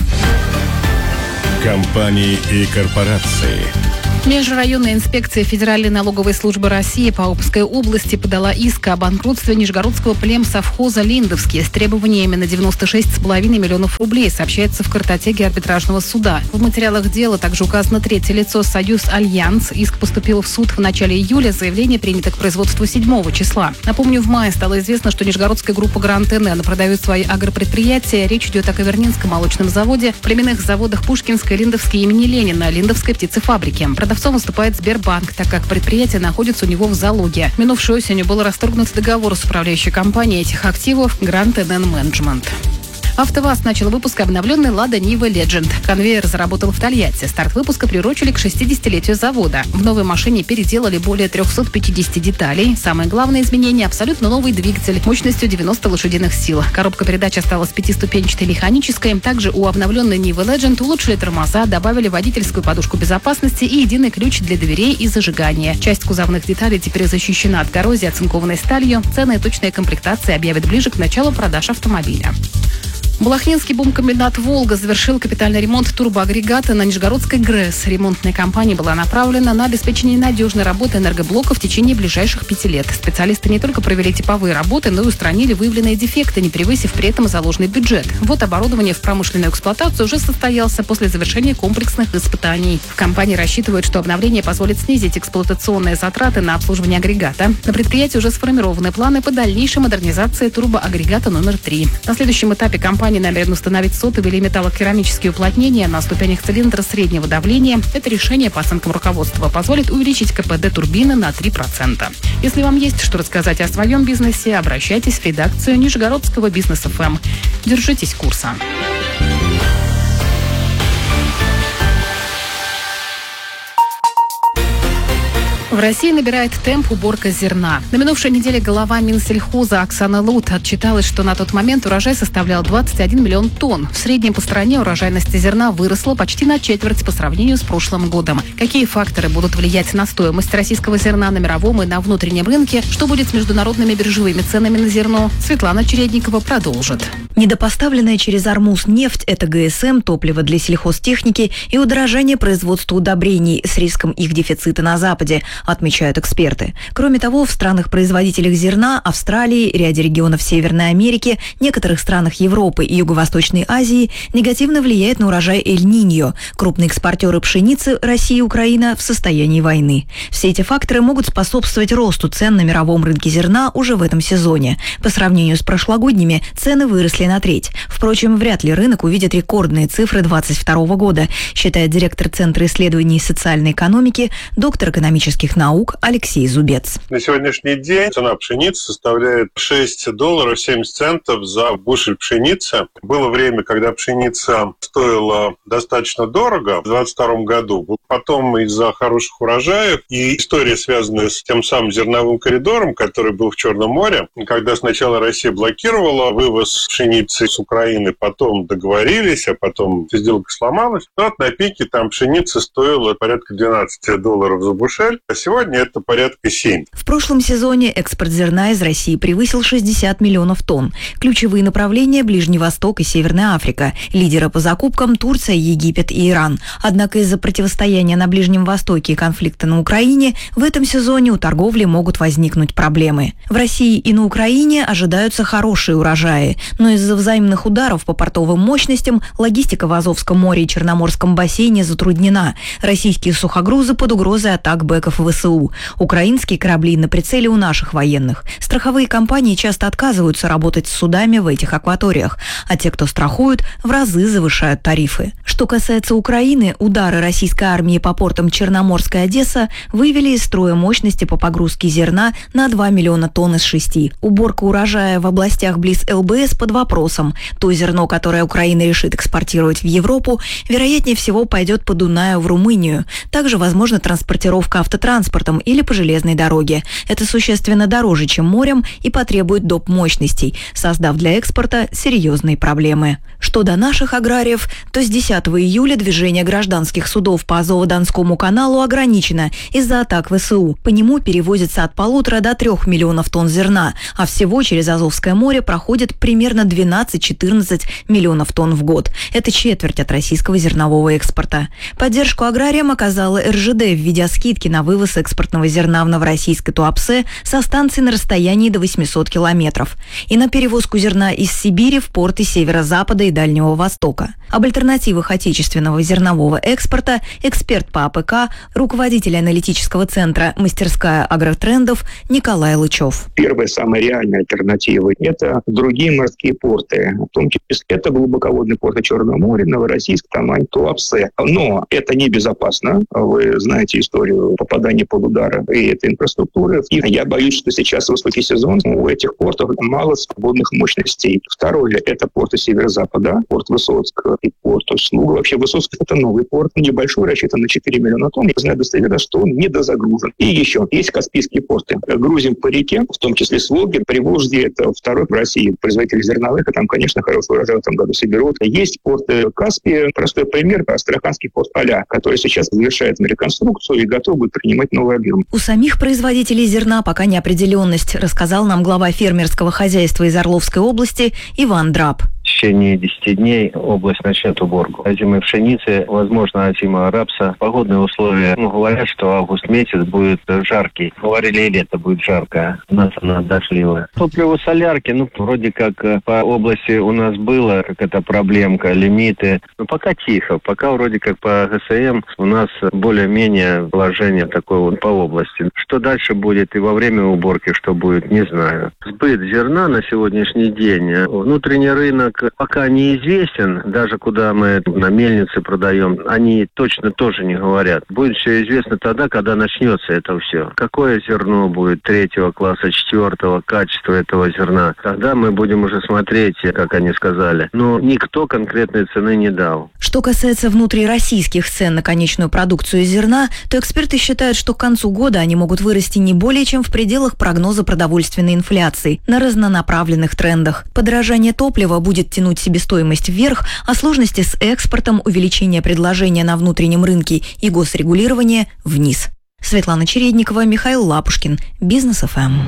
Компании и корпорации. Межрайонная инспекция Федеральной налоговой службы России по Обской области подала иск о банкротстве Нижегородского племсовхоза «Линдовский» с требованиями на девяносто шесть целых пять десятых миллионов рублей, сообщается в картотеке арбитражного суда. В материалах дела также указано третье лицо «Союз Альянс». Иск поступил в суд в начале июля, заявление принято к производству седьмого числа. Напомню, в мае стало известно, что нижегородская группа «Гранд эн эн» продает свои агропредприятия. Речь идет о Кавернинском молочном заводе, племенных заводах Пушкинской, Линдовской имени Ленина, Линдовской птицефабрике. Продавцом выступает Сбербанк, так как предприятие находится у него в залоге. Минувшей осенью был расторгнут договор с управляющей компанией этих активов «Гранд эн эн Management». АвтоВАЗ начал выпуск обновленной «Лада Нива Legend». Конвейер заработал в Тольятти. Старт выпуска приурочили к шестидесятилетию завода. В новой машине переделали более триста пятьдесят деталей. Самое главное изменение – абсолютно новый двигатель мощностью девяносто лошадиных сил. Коробка передач осталась пятиступенчатой механической. Также у обновленной Нива Legend улучшили тормоза, добавили водительскую подушку безопасности и единый ключ для дверей и зажигания. Часть кузовных деталей теперь защищена от коррозии оцинкованной сталью. Цены и точные комплектации объявят ближе к началу продаж автомобиля. Балахнинский бумкомбинат «Волга» завершил капитальный ремонт турбоагрегата на Нижегородской ГРЭС. Ремонтная кампания была направлена на обеспечение надежной работы энергоблока в течение ближайших пяти лет. Специалисты не только провели типовые работы, но и устранили выявленные дефекты, не превысив при этом заложенный бюджет. Вот оборудование в промышленную эксплуатацию уже состоялся после завершения комплексных испытаний. В компании рассчитывают, что обновление позволит снизить эксплуатационные затраты на обслуживание агрегата. На предприятии уже сформированы планы по дальнейшей модернизации турбоагрегата номер три. На следующем этапе компания намерен установить сотовые или металлокерамические уплотнения на ступенях цилиндра среднего давления. Это решение, по оценкам руководства, позволит увеличить ка пэ дэ турбины на три процента. Если вам есть что рассказать о своем бизнесе, обращайтесь в редакцию Нижегородского Бизнес эф эм. Держитесь курса. В России набирает темп уборка зерна. На минувшей неделе глава Минсельхоза Оксана Лут отчиталась, что на тот момент урожай составлял двадцать один миллион тонн. В среднем по стране урожайность зерна выросла почти на четверть по сравнению с прошлым годом. Какие факторы будут влиять на стоимость российского зерна на мировом и на внутреннем рынке? Что будет с международными биржевыми ценами на зерно? Светлана Чередникова продолжит. Недопоставленная через Армуз нефть – это гэ эс эм, топливо для сельхозтехники и удорожание производства удобрений с риском их дефицита на Западе, отмечают эксперты. Кроме того, в странах-производителях зерна, Австралии, ряде регионов Северной Америки, некоторых странах Европы и Юго-Восточной Азии негативно влияет на урожай Эль-Ниньо. Крупные экспортеры пшеницы Россия и Украина в состоянии войны. Все эти факторы могут способствовать росту цен на мировом рынке зерна уже в этом сезоне. По сравнению с прошлогодними цены выросли на треть. Впрочем, вряд ли рынок увидит рекордные цифры две тысячи двадцать второго года, считает директор Центра исследований социальной экономики, доктор экономических наук Алексей Зубец. На сегодняшний день цена пшеницы составляет шесть долларов семьдесят центов за бушель пшеницы. Было время, когда пшеница стоила достаточно дорого в двадцать втором году. Потом из-за хороших урожаев и история, связанная с тем самым зерновым коридором, который был в Черном море, когда сначала Россия блокировала вывоз пшеницы с Украины, потом договорились, а потом сделка сломалась. Но на пике там пшеница стоила порядка двенадцать долларов за бушель. сегодня это порядка семь. В прошлом сезоне экспорт зерна из России превысил шестьдесят миллионов тонн. Ключевые направления – Ближний Восток и Северная Африка. Лидеры по закупкам – Турция, Египет и Иран. Однако из-за противостояния на Ближнем Востоке и конфликта на Украине в этом сезоне у торговли могут возникнуть проблемы. В России и на Украине ожидаются хорошие урожаи, но из-за взаимных ударов по портовым мощностям логистика в Азовском море и Черноморском бассейне затруднена. Российские сухогрузы под угрозой атак бэков ВСУ. Украинские корабли на прицеле у наших военных. Страховые компании часто отказываются работать с судами в этих акваториях, а те, кто страхуют, в разы завышают тарифы. Что касается Украины, удары российской армии по портам Черноморская Одесса вывели из строя мощности по погрузке зерна на два миллиона тонн из шести. Уборка урожая в областях близ ЛБС под вопросом. То зерно, которое Украина решит экспортировать в Европу, вероятнее всего пойдет по Дунаю в Румынию. Также возможна транспортировка автотранспортом или по железной дороге. Это существенно дороже, чем морем, и потребует доп. Мощностей, создав для экспорта серьезные проблемы. Что до наших аграриев, то с десятого июля движение гражданских судов по Азово-Донскому каналу ограничено из-за атак ВСУ. По нему перевозится от полутора до трех миллионов тонн зерна, а всего через Азовское море проходит примерно двенадцать-четырнадцать миллионов тонн в год. Это четверть от российского зернового экспорта. Поддержку аграриям оказала эр жэ дэ, введя скидки на вывоз экспортного зерна в Новороссийск и Туапсе со станций на расстоянии до восемьсот километров и на перевозку зерна из Сибири в порты Северо-Запада и Дальнего Востока. Об альтернативах отечественного зернового экспорта эксперт по а пэ ка, руководитель аналитического центра «Мастерская агротрендов» Николай Лычев. Первая, самая реальная альтернатива – это другие морские порты, в том числе это глубоководные порты Черного моря, Новороссийск, Тамань, Туапсе. Но это небезопасно. Вы знаете историю попадания под удары и этой инфраструктуры. И я боюсь, что сейчас высокий сезон, у этих портов мало свободных мощностей. Второе – это порты Северо-Запада, порт Высоцк и порт Услуга. Вообще Высоцк – это новый порт, небольшой, рассчитан на четыре миллиона тонн. Я знаю достоверно, что он недозагружен. И еще есть Каспийские порты. Грузим по реке, в том числе с Волги. Приволжье – это второй в России производитель зерновых, и там, конечно, хороший урожай в этом году соберут. Есть порты Каспия. Простой пример – Астраханский порт Аля, который сейчас завершает реконструкцию и готов будет принимать новый объем. У самих производителей зерна пока неопределенность, рассказал нам глава фермерского хозяйства из Орловской области Иван Драб. В течение десяти дней область начнет уборку озимой пшеницы, возможно, озимого рапса. Погодные условия, ну, говорят, что август месяц будет жаркий. Говорили, и лето будет жаркое. У нас она дождливая. Топливо солярки, ну, вроде как по области у нас было, как это проблемка, лимиты. Но пока тихо. Пока вроде как по гэ эс эм у нас более-менее положение такое вот по области. Что дальше будет и во время уборки, что будет, не знаю. Сбыт зерна на сегодняшний день, внутренний рынок пока неизвестен, даже куда мы на мельнице продаем, они точно тоже не говорят. Будет все известно тогда, когда начнется это все. Какое зерно будет третьего класса, четвертого, качество этого зерна. Тогда мы будем уже смотреть, как они сказали. Но никто конкретной цены не дал. Что касается внутрироссийских цен на конечную продукцию зерна, то эксперты считают, что к концу года они могут вырасти не более чем в пределах прогноза продовольственной инфляции на разнонаправленных трендах. Подорожание топлива будет тянуть себестоимость вверх, а сложности с экспортом, увеличение предложения на внутреннем рынке и госрегулирование вниз. Светлана Чередникова, Михаил Лапушкин, Бизнес эф эм.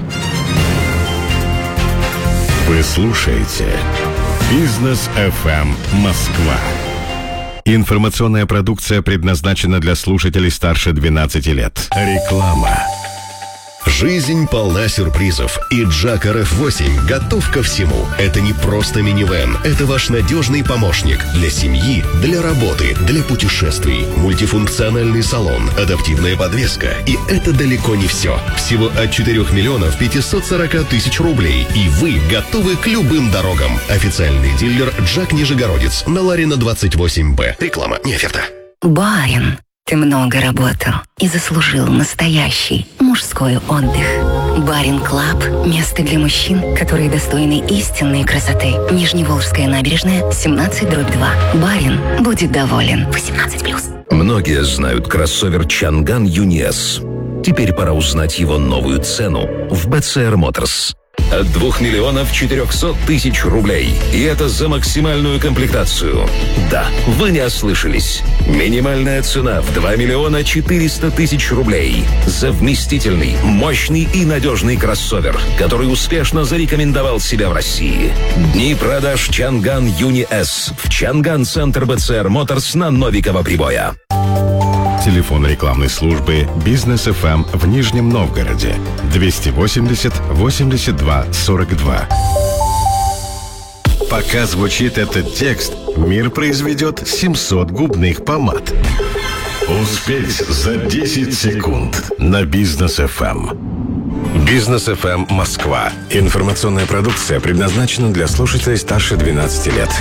Вы слушаете Бизнес эф эм Москва. Информационная продукция предназначена для слушателей старше двенадцати лет. Реклама. Жизнь полна сюрпризов, и Джак эр эф восемь готов ко всему. Это не просто минивэн, это ваш надежный помощник для семьи, для работы, для путешествий. Мультифункциональный салон, адаптивная подвеска. И это далеко не все. Всего от четырёх миллионов пятисот сорока тысяч рублей, и вы готовы к любым дорогам. Официальный дилер Джак Нижегородец на Ларина двадцать восемь Б. Реклама, не оферта. Барин. Ты много работал и заслужил настоящий мужской отдых. Барин Клаб – место для мужчин, которые достойны истинной красоты. Нижневолжская набережная, семнадцать дробь два. Барин будет доволен. восемнадцать плюс. Многие знают кроссовер Чанган Юни Эс. Теперь пора узнать его новую цену в бэ цэ эр Motors. от двух миллионов четырехсот тысяч рублей. И это за максимальную комплектацию. Да, вы не ослышались. Минимальная цена в два миллиона четыреста тысяч рублей. За вместительный, мощный и надежный кроссовер, который успешно зарекомендовал себя в России. Дни продаж Чанган Юни С в Чанган Центр БЦР Моторс на Новикова Прибоя. Телефон рекламной службы «Бизнес эф эм» в Нижнем Новгороде двести восемьдесят восемьдесят два сорок два. Пока звучит этот текст, мир произведет семьсот губных помад. Успеть за десять секунд на «Бизнес эф эм». «Бизнес эф эм Москва». Информационная продукция предназначена для слушателей старше двенадцати лет.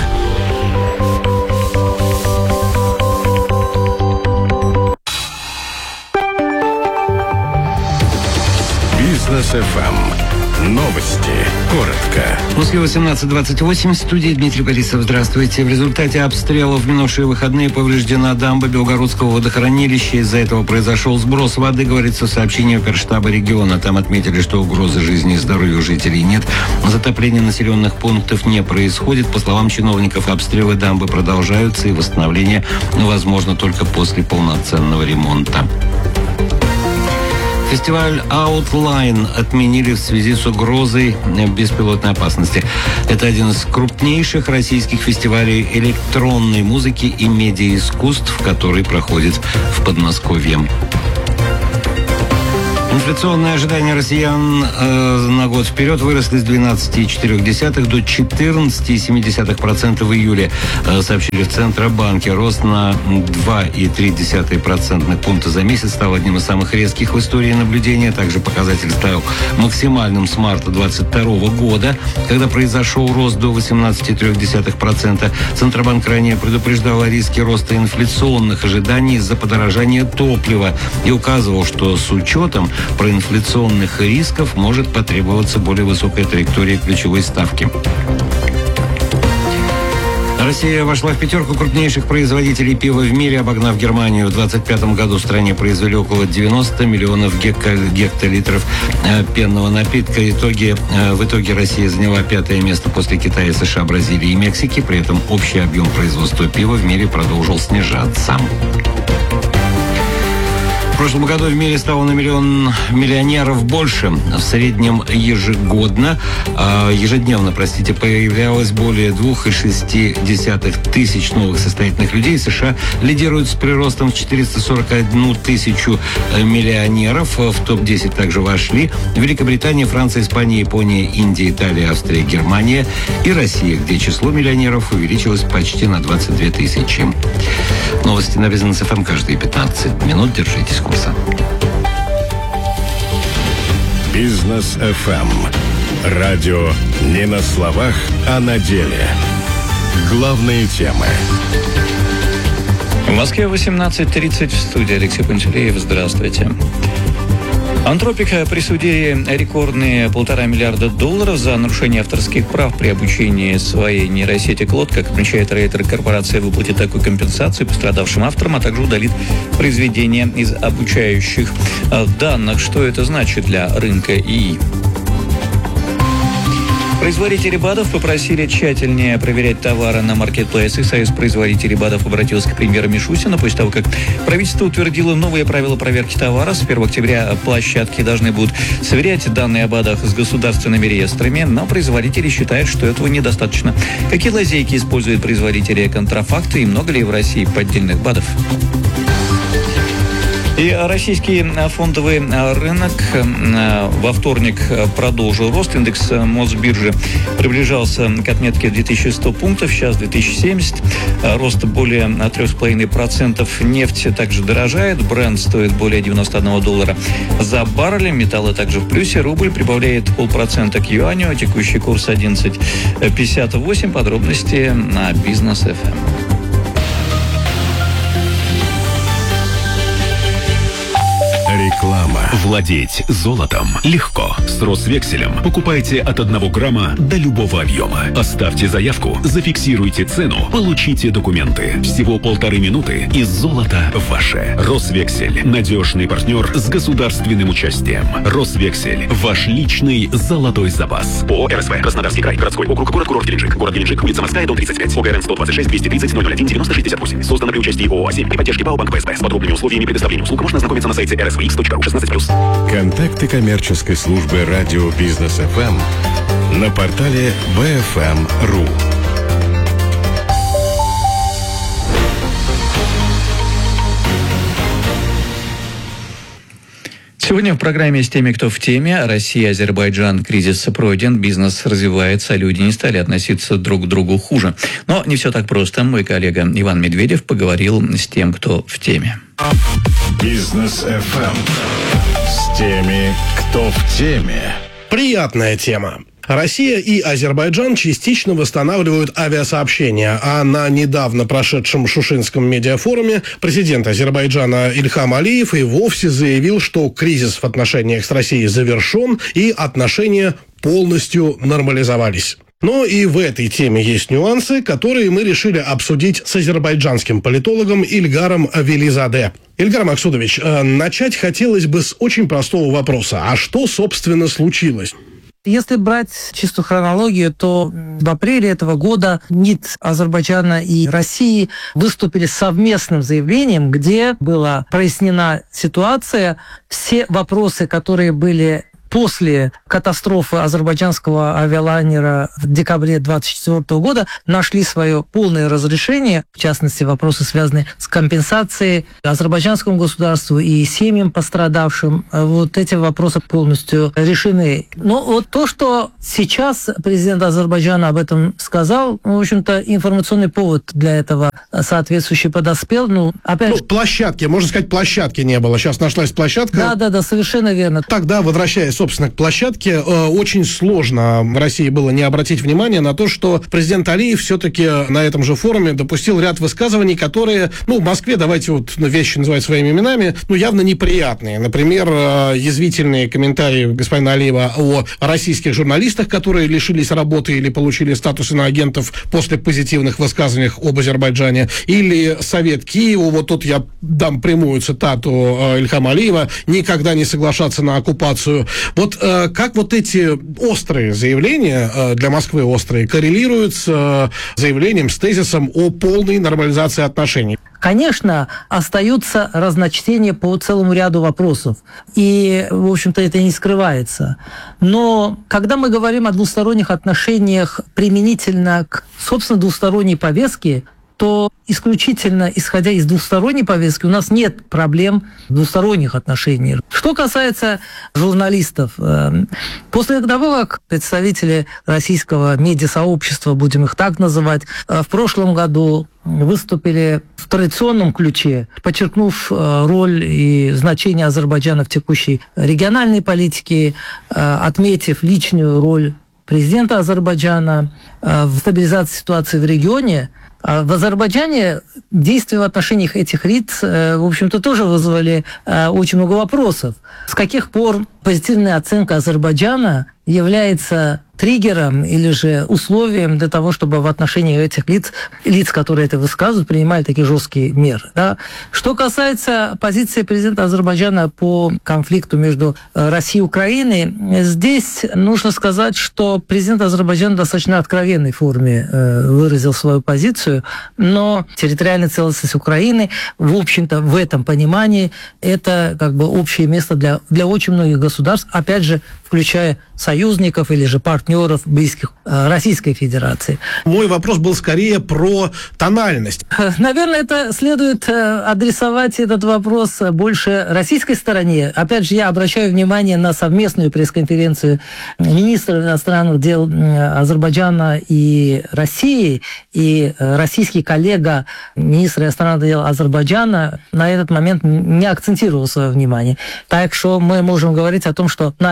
«Бизнес эф эм». Новости. Коротко. В Москве восемнадцать двадцать восемь. В студии Дмитрий Борисов. Здравствуйте. В результате обстрелов в минувшие выходные повреждена дамба Белгородского водохранилища. Из-за этого произошел сброс воды, говорится в сообщении оперштаба региона. Там отметили, что угрозы жизни и здоровью жителей нет. Затопление населенных пунктов не происходит. По словам чиновников, обстрелы дамбы продолжаются, и восстановление возможно только после полноценного ремонта. Фестиваль Outline отменили в связи с угрозой беспилотной опасности. Это один из крупнейших российских фестивалей электронной музыки и медиаискусств, который проходит в Подмосковье. Инфляционные ожидания россиян э, на год вперед выросли с двенадцати целых четырех десятых до четырнадцати целых семи десятых процента в июле, э, сообщили в Центробанке. Рост на два целых три десятых процентных пункта за месяц стал одним из самых резких в истории наблюдения. Также показатель стал максимальным с марта двадцать второго года, когда произошел рост до восемнадцати целых трёх десятых процента. Центробанк ранее предупреждал о риске роста инфляционных ожиданий из-за подорожания топлива и указывал, что с учетом проинфляционных рисков может потребоваться более высокая траектория ключевой ставки. Россия вошла в пятерку крупнейших производителей пива в мире, обогнав Германию. В двадцать пятом году в стране произвели около девяноста миллионов гекка- гектолитров э, пенного напитка. В итоге, э, в итоге Россия заняла пятое место после Китая, США, Бразилии и Мексики. При этом общий объем производства пива в мире продолжил снижаться. В прошлом году в мире стало на миллион миллионеров больше. В среднем ежегодно, э, ежедневно, простите, появлялось более двух целых шести десятых тысяч новых состоятельных людей. США лидируют с приростом в четыреста сорок одну тысячу миллионеров. В топ десять также вошли Великобритания, Франция, Испания, Япония, Индия, Италия, Австрия, Германия и Россия, где число миллионеров увеличилось почти на двадцать две тысячи. Новости на Бизнес эф эм каждые пятнадцать минут. Держитесь курса. «Бизнес эф эм». Радио не на словах, а на деле. Главные темы. В Москве восемнадцать тридцать. В студии Алексей Пантелеев. Здравствуйте. Антропика присудили рекордные полтора миллиарда долларов за нарушение авторских прав при обучении своей нейросети Клод. Как отмечает рейтер, корпорация выплатит такую компенсацию пострадавшим авторам, а также удалит произведения из обучающих данных. Что это значит для рынка ИИ? Производители БАДов попросили тщательнее проверять товары на маркетплейсах. Союз производителей БАДов обратился к премьеру Мишустину после того, как правительство утвердило новые правила проверки товара. С первого октября площадки должны будут сверять данные о БАДах с государственными реестрами, но производители считают, что этого недостаточно. Какие лазейки используют производители контрафакта и много ли в России поддельных БАДов? И российский фондовый рынок во вторник продолжил рост. Индекс Мосбиржи приближался к отметке две тысячи сто пунктов, сейчас две тысячи семьдесят. Рост более три целых пять десятых процента. Нефть также дорожает. Брент стоит более девяносто один доллара за баррель. Металлы также в плюсе. Рубль прибавляет полпроцента к юаню. Текущий курс одиннадцать пятьдесят восемь. Подробности на Бизнес эф эм. Реклама. Владеть золотом легко. С Росвекселем покупайте от одного грамма до любого объема. Оставьте заявку, зафиксируйте цену, получите документы. Всего полторы минуты и золото ваше. Росвексель. Надежный партнер с государственным участием. Росвексель. Ваш личный золотой запас. ООО РСВ. Краснодарский край. Городской округ. Город-курорт Геленджик. Город Геленджик. Улица Морская, дом тридцать пять. ОГРН сто двадцать шесть двести тридцать ноль ноль один девяносто шестьдесят восемь. Создано при участии ООО «А семь» и поддержке ПАО Банк ПСБ. С подробными условиями предоставления услуг можно ознакомиться на сайте эр эс ви икс точка ру шестнадцать плюс. Контакты коммерческой службы радио Бизнес эф эм на портале би эф эм точка ру. Сегодня в программе «С теми, кто в теме». Россия, Азербайджан, кризис пройден, бизнес развивается, а люди не стали относиться друг к другу хуже. Но не все так просто. Мой коллега Иван Медведев поговорил с тем, кто в теме. Бизнес эф эм. С теми, кто в теме. Приятная тема. Россия и Азербайджан частично восстанавливают авиасообщения, а на недавно прошедшем Шушинском медиафоруме президент Азербайджана Ильхам Алиев и вовсе заявил, что кризис в отношениях с Россией завершен и отношения полностью нормализовались. Но и в этой теме есть нюансы, которые мы решили обсудить с азербайджанским политологом Ильгаром Велизаде. Ильгар Максудович, начать хотелось бы с очень простого вопроса. А что, собственно, случилось? Если брать чистую хронологию, то в апреле этого года МИД Азербайджана и России выступили с совместным заявлением, где была прояснена ситуация, все вопросы, которые были после катастрофы азербайджанского авиалайнера в декабре две тысячи двадцать четвёртого года нашли свое полное разрешение, в частности, вопросы, связанные с компенсацией азербайджанскому государству и семьям пострадавшим. Вот эти вопросы полностью решены. Но вот то, что сейчас президент Азербайджана об этом сказал, в общем-то, информационный повод для этого соответствующий подоспел. Ну, опять ну, же... площадки, можно сказать, площадки не было. Сейчас нашлась площадка. Да, да, да, совершенно верно. Тогда, возвращаясь, собственно, к площадке, очень сложно в России было не обратить внимание на то, что президент Алиев все-таки на этом же форуме допустил ряд высказываний, которые, ну, в Москве, давайте вот вещи называть своими именами, ну, явно неприятные. Например, язвительные комментарии господина Алиева о российских журналистах, которые лишились работы или получили статус иноагентов после позитивных высказываний об Азербайджане, или совет Киеву, вот тут я дам прямую цитату Ильхама Алиева, никогда не соглашаться на оккупацию. Вот э, как вот эти острые заявления, э, для Москвы острые, коррелируют с э, заявлением, с тезисом о полной нормализации отношений? Конечно, остаются разночтения по целому ряду вопросов. И, в общем-то, это не скрывается. Но когда мы говорим о двусторонних отношениях применительно к, собственно, двусторонней повестке, то исключительно исходя из двусторонней повестки у нас нет проблем двусторонних отношений. Что касается журналистов, после того, как представители российского медиасообщества, будем их так называть, в прошлом году выступили в традиционном ключе, подчеркнув роль и значение Азербайджана в текущей региональной политике, отметив личную роль президента Азербайджана в стабилизации ситуации в регионе, в Азербайджане действия в отношениях этих лиц, в общем-то, тоже вызвали очень много вопросов. С каких пор позитивная оценка Азербайджана является триггером или же условием для того, чтобы в отношении этих лиц, лиц, которые это высказывают, принимали такие жесткие меры. Да? Что касается позиции президента Азербайджана по конфликту между Россией и Украиной, здесь нужно сказать, что президент Азербайджана в достаточно откровенной форме выразил свою позицию, но территориальная целостность Украины, в общем-то, в этом понимании, это как бы общее место для, для очень многих государств, опять же, включая союзников или же партнеров, близких Российской Федерации. Мой вопрос был скорее про тональность. Наверное, это следует адресовать этот вопрос больше российской стороне. Опять же, я обращаю внимание на совместную пресс-конференцию министров иностранных дел Азербайджана и России, и российский коллега министра иностранных дел Азербайджана на этот момент не акцентировал свое внимание. Так что мы можем говорить о том, что на официальном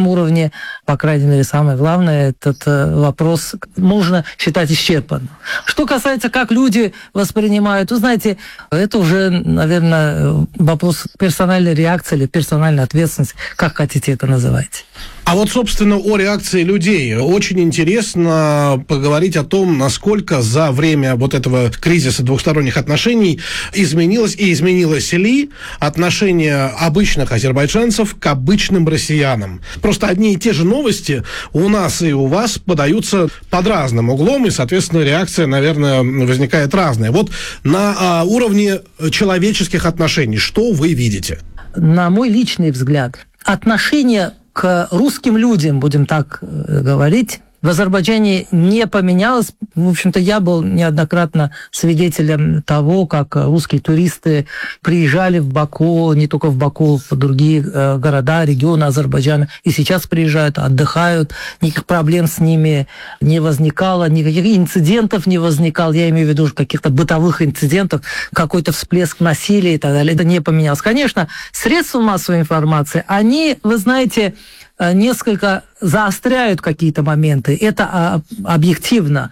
политическом уровне, по крайней мере, самое главное, этот вопрос можно считать исчерпанным. Что касается, как люди воспринимают, вы знаете, это уже, наверное, вопрос персональной реакции или персональной ответственности, как хотите это называть. А вот, собственно, о реакции людей. Очень интересно поговорить о том, насколько за время вот этого кризиса двухсторонних отношений изменилось и изменилось ли отношение обычных азербайджанцев к обычным россиянам. Просто одни и те же новости у нас и у вас подаются под разным углом, и, соответственно, реакция, наверное, возникает разная. Вот на а, уровне человеческих отношений что вы видите? На мой личный взгляд, отношение к русским людям, будем так говорить, в Азербайджане не поменялось. В общем-то, я был неоднократно свидетелем того, как русские туристы приезжали в Баку, не только в Баку, в другие города, регионы Азербайджана, и сейчас приезжают, отдыхают, никаких проблем с ними не возникало, никаких инцидентов не возникало, я имею в виду каких-то бытовых инцидентов, какой-то всплеск насилия и так далее. Это не поменялось. Конечно, средства массовой информации, они, вы знаете, несколько заостряют какие-то моменты. Это объективно.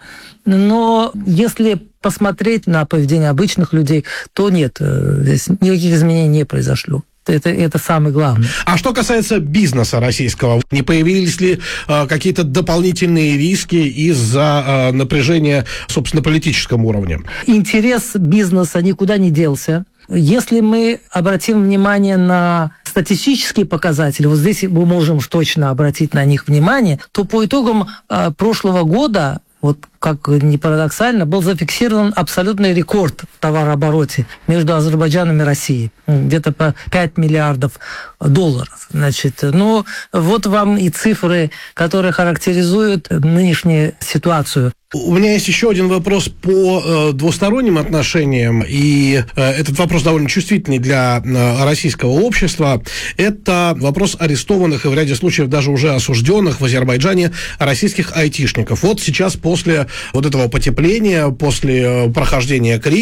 Но если посмотреть на поведение обычных людей, то нет, здесь никаких изменений не произошло. Это, это самое главное. А что касается бизнеса российского, не появились ли э, какие-то дополнительные риски из-за э, напряжения, собственно, на политическом уровне? Интерес бизнеса никуда не делся. Если мы обратим внимание на статистические показатели, вот здесь мы можем точно обратить на них внимание, то по итогам э, прошлого года, вот как ни парадоксально, был зафиксирован абсолютный рекорд в товарообороте между Азербайджаном и Россией. Где-то по пять миллиардов долларов. Значит, ну, вот вам и цифры, которые характеризуют нынешнюю ситуацию. У меня есть еще один вопрос по э, двусторонним отношениям, и э, этот вопрос довольно чувствительный для э, российского общества. Это вопрос арестованных и в ряде случаев даже уже осужденных в Азербайджане российских айтишников. Вот сейчас после вот этого потепления, после э, прохождения кризиса,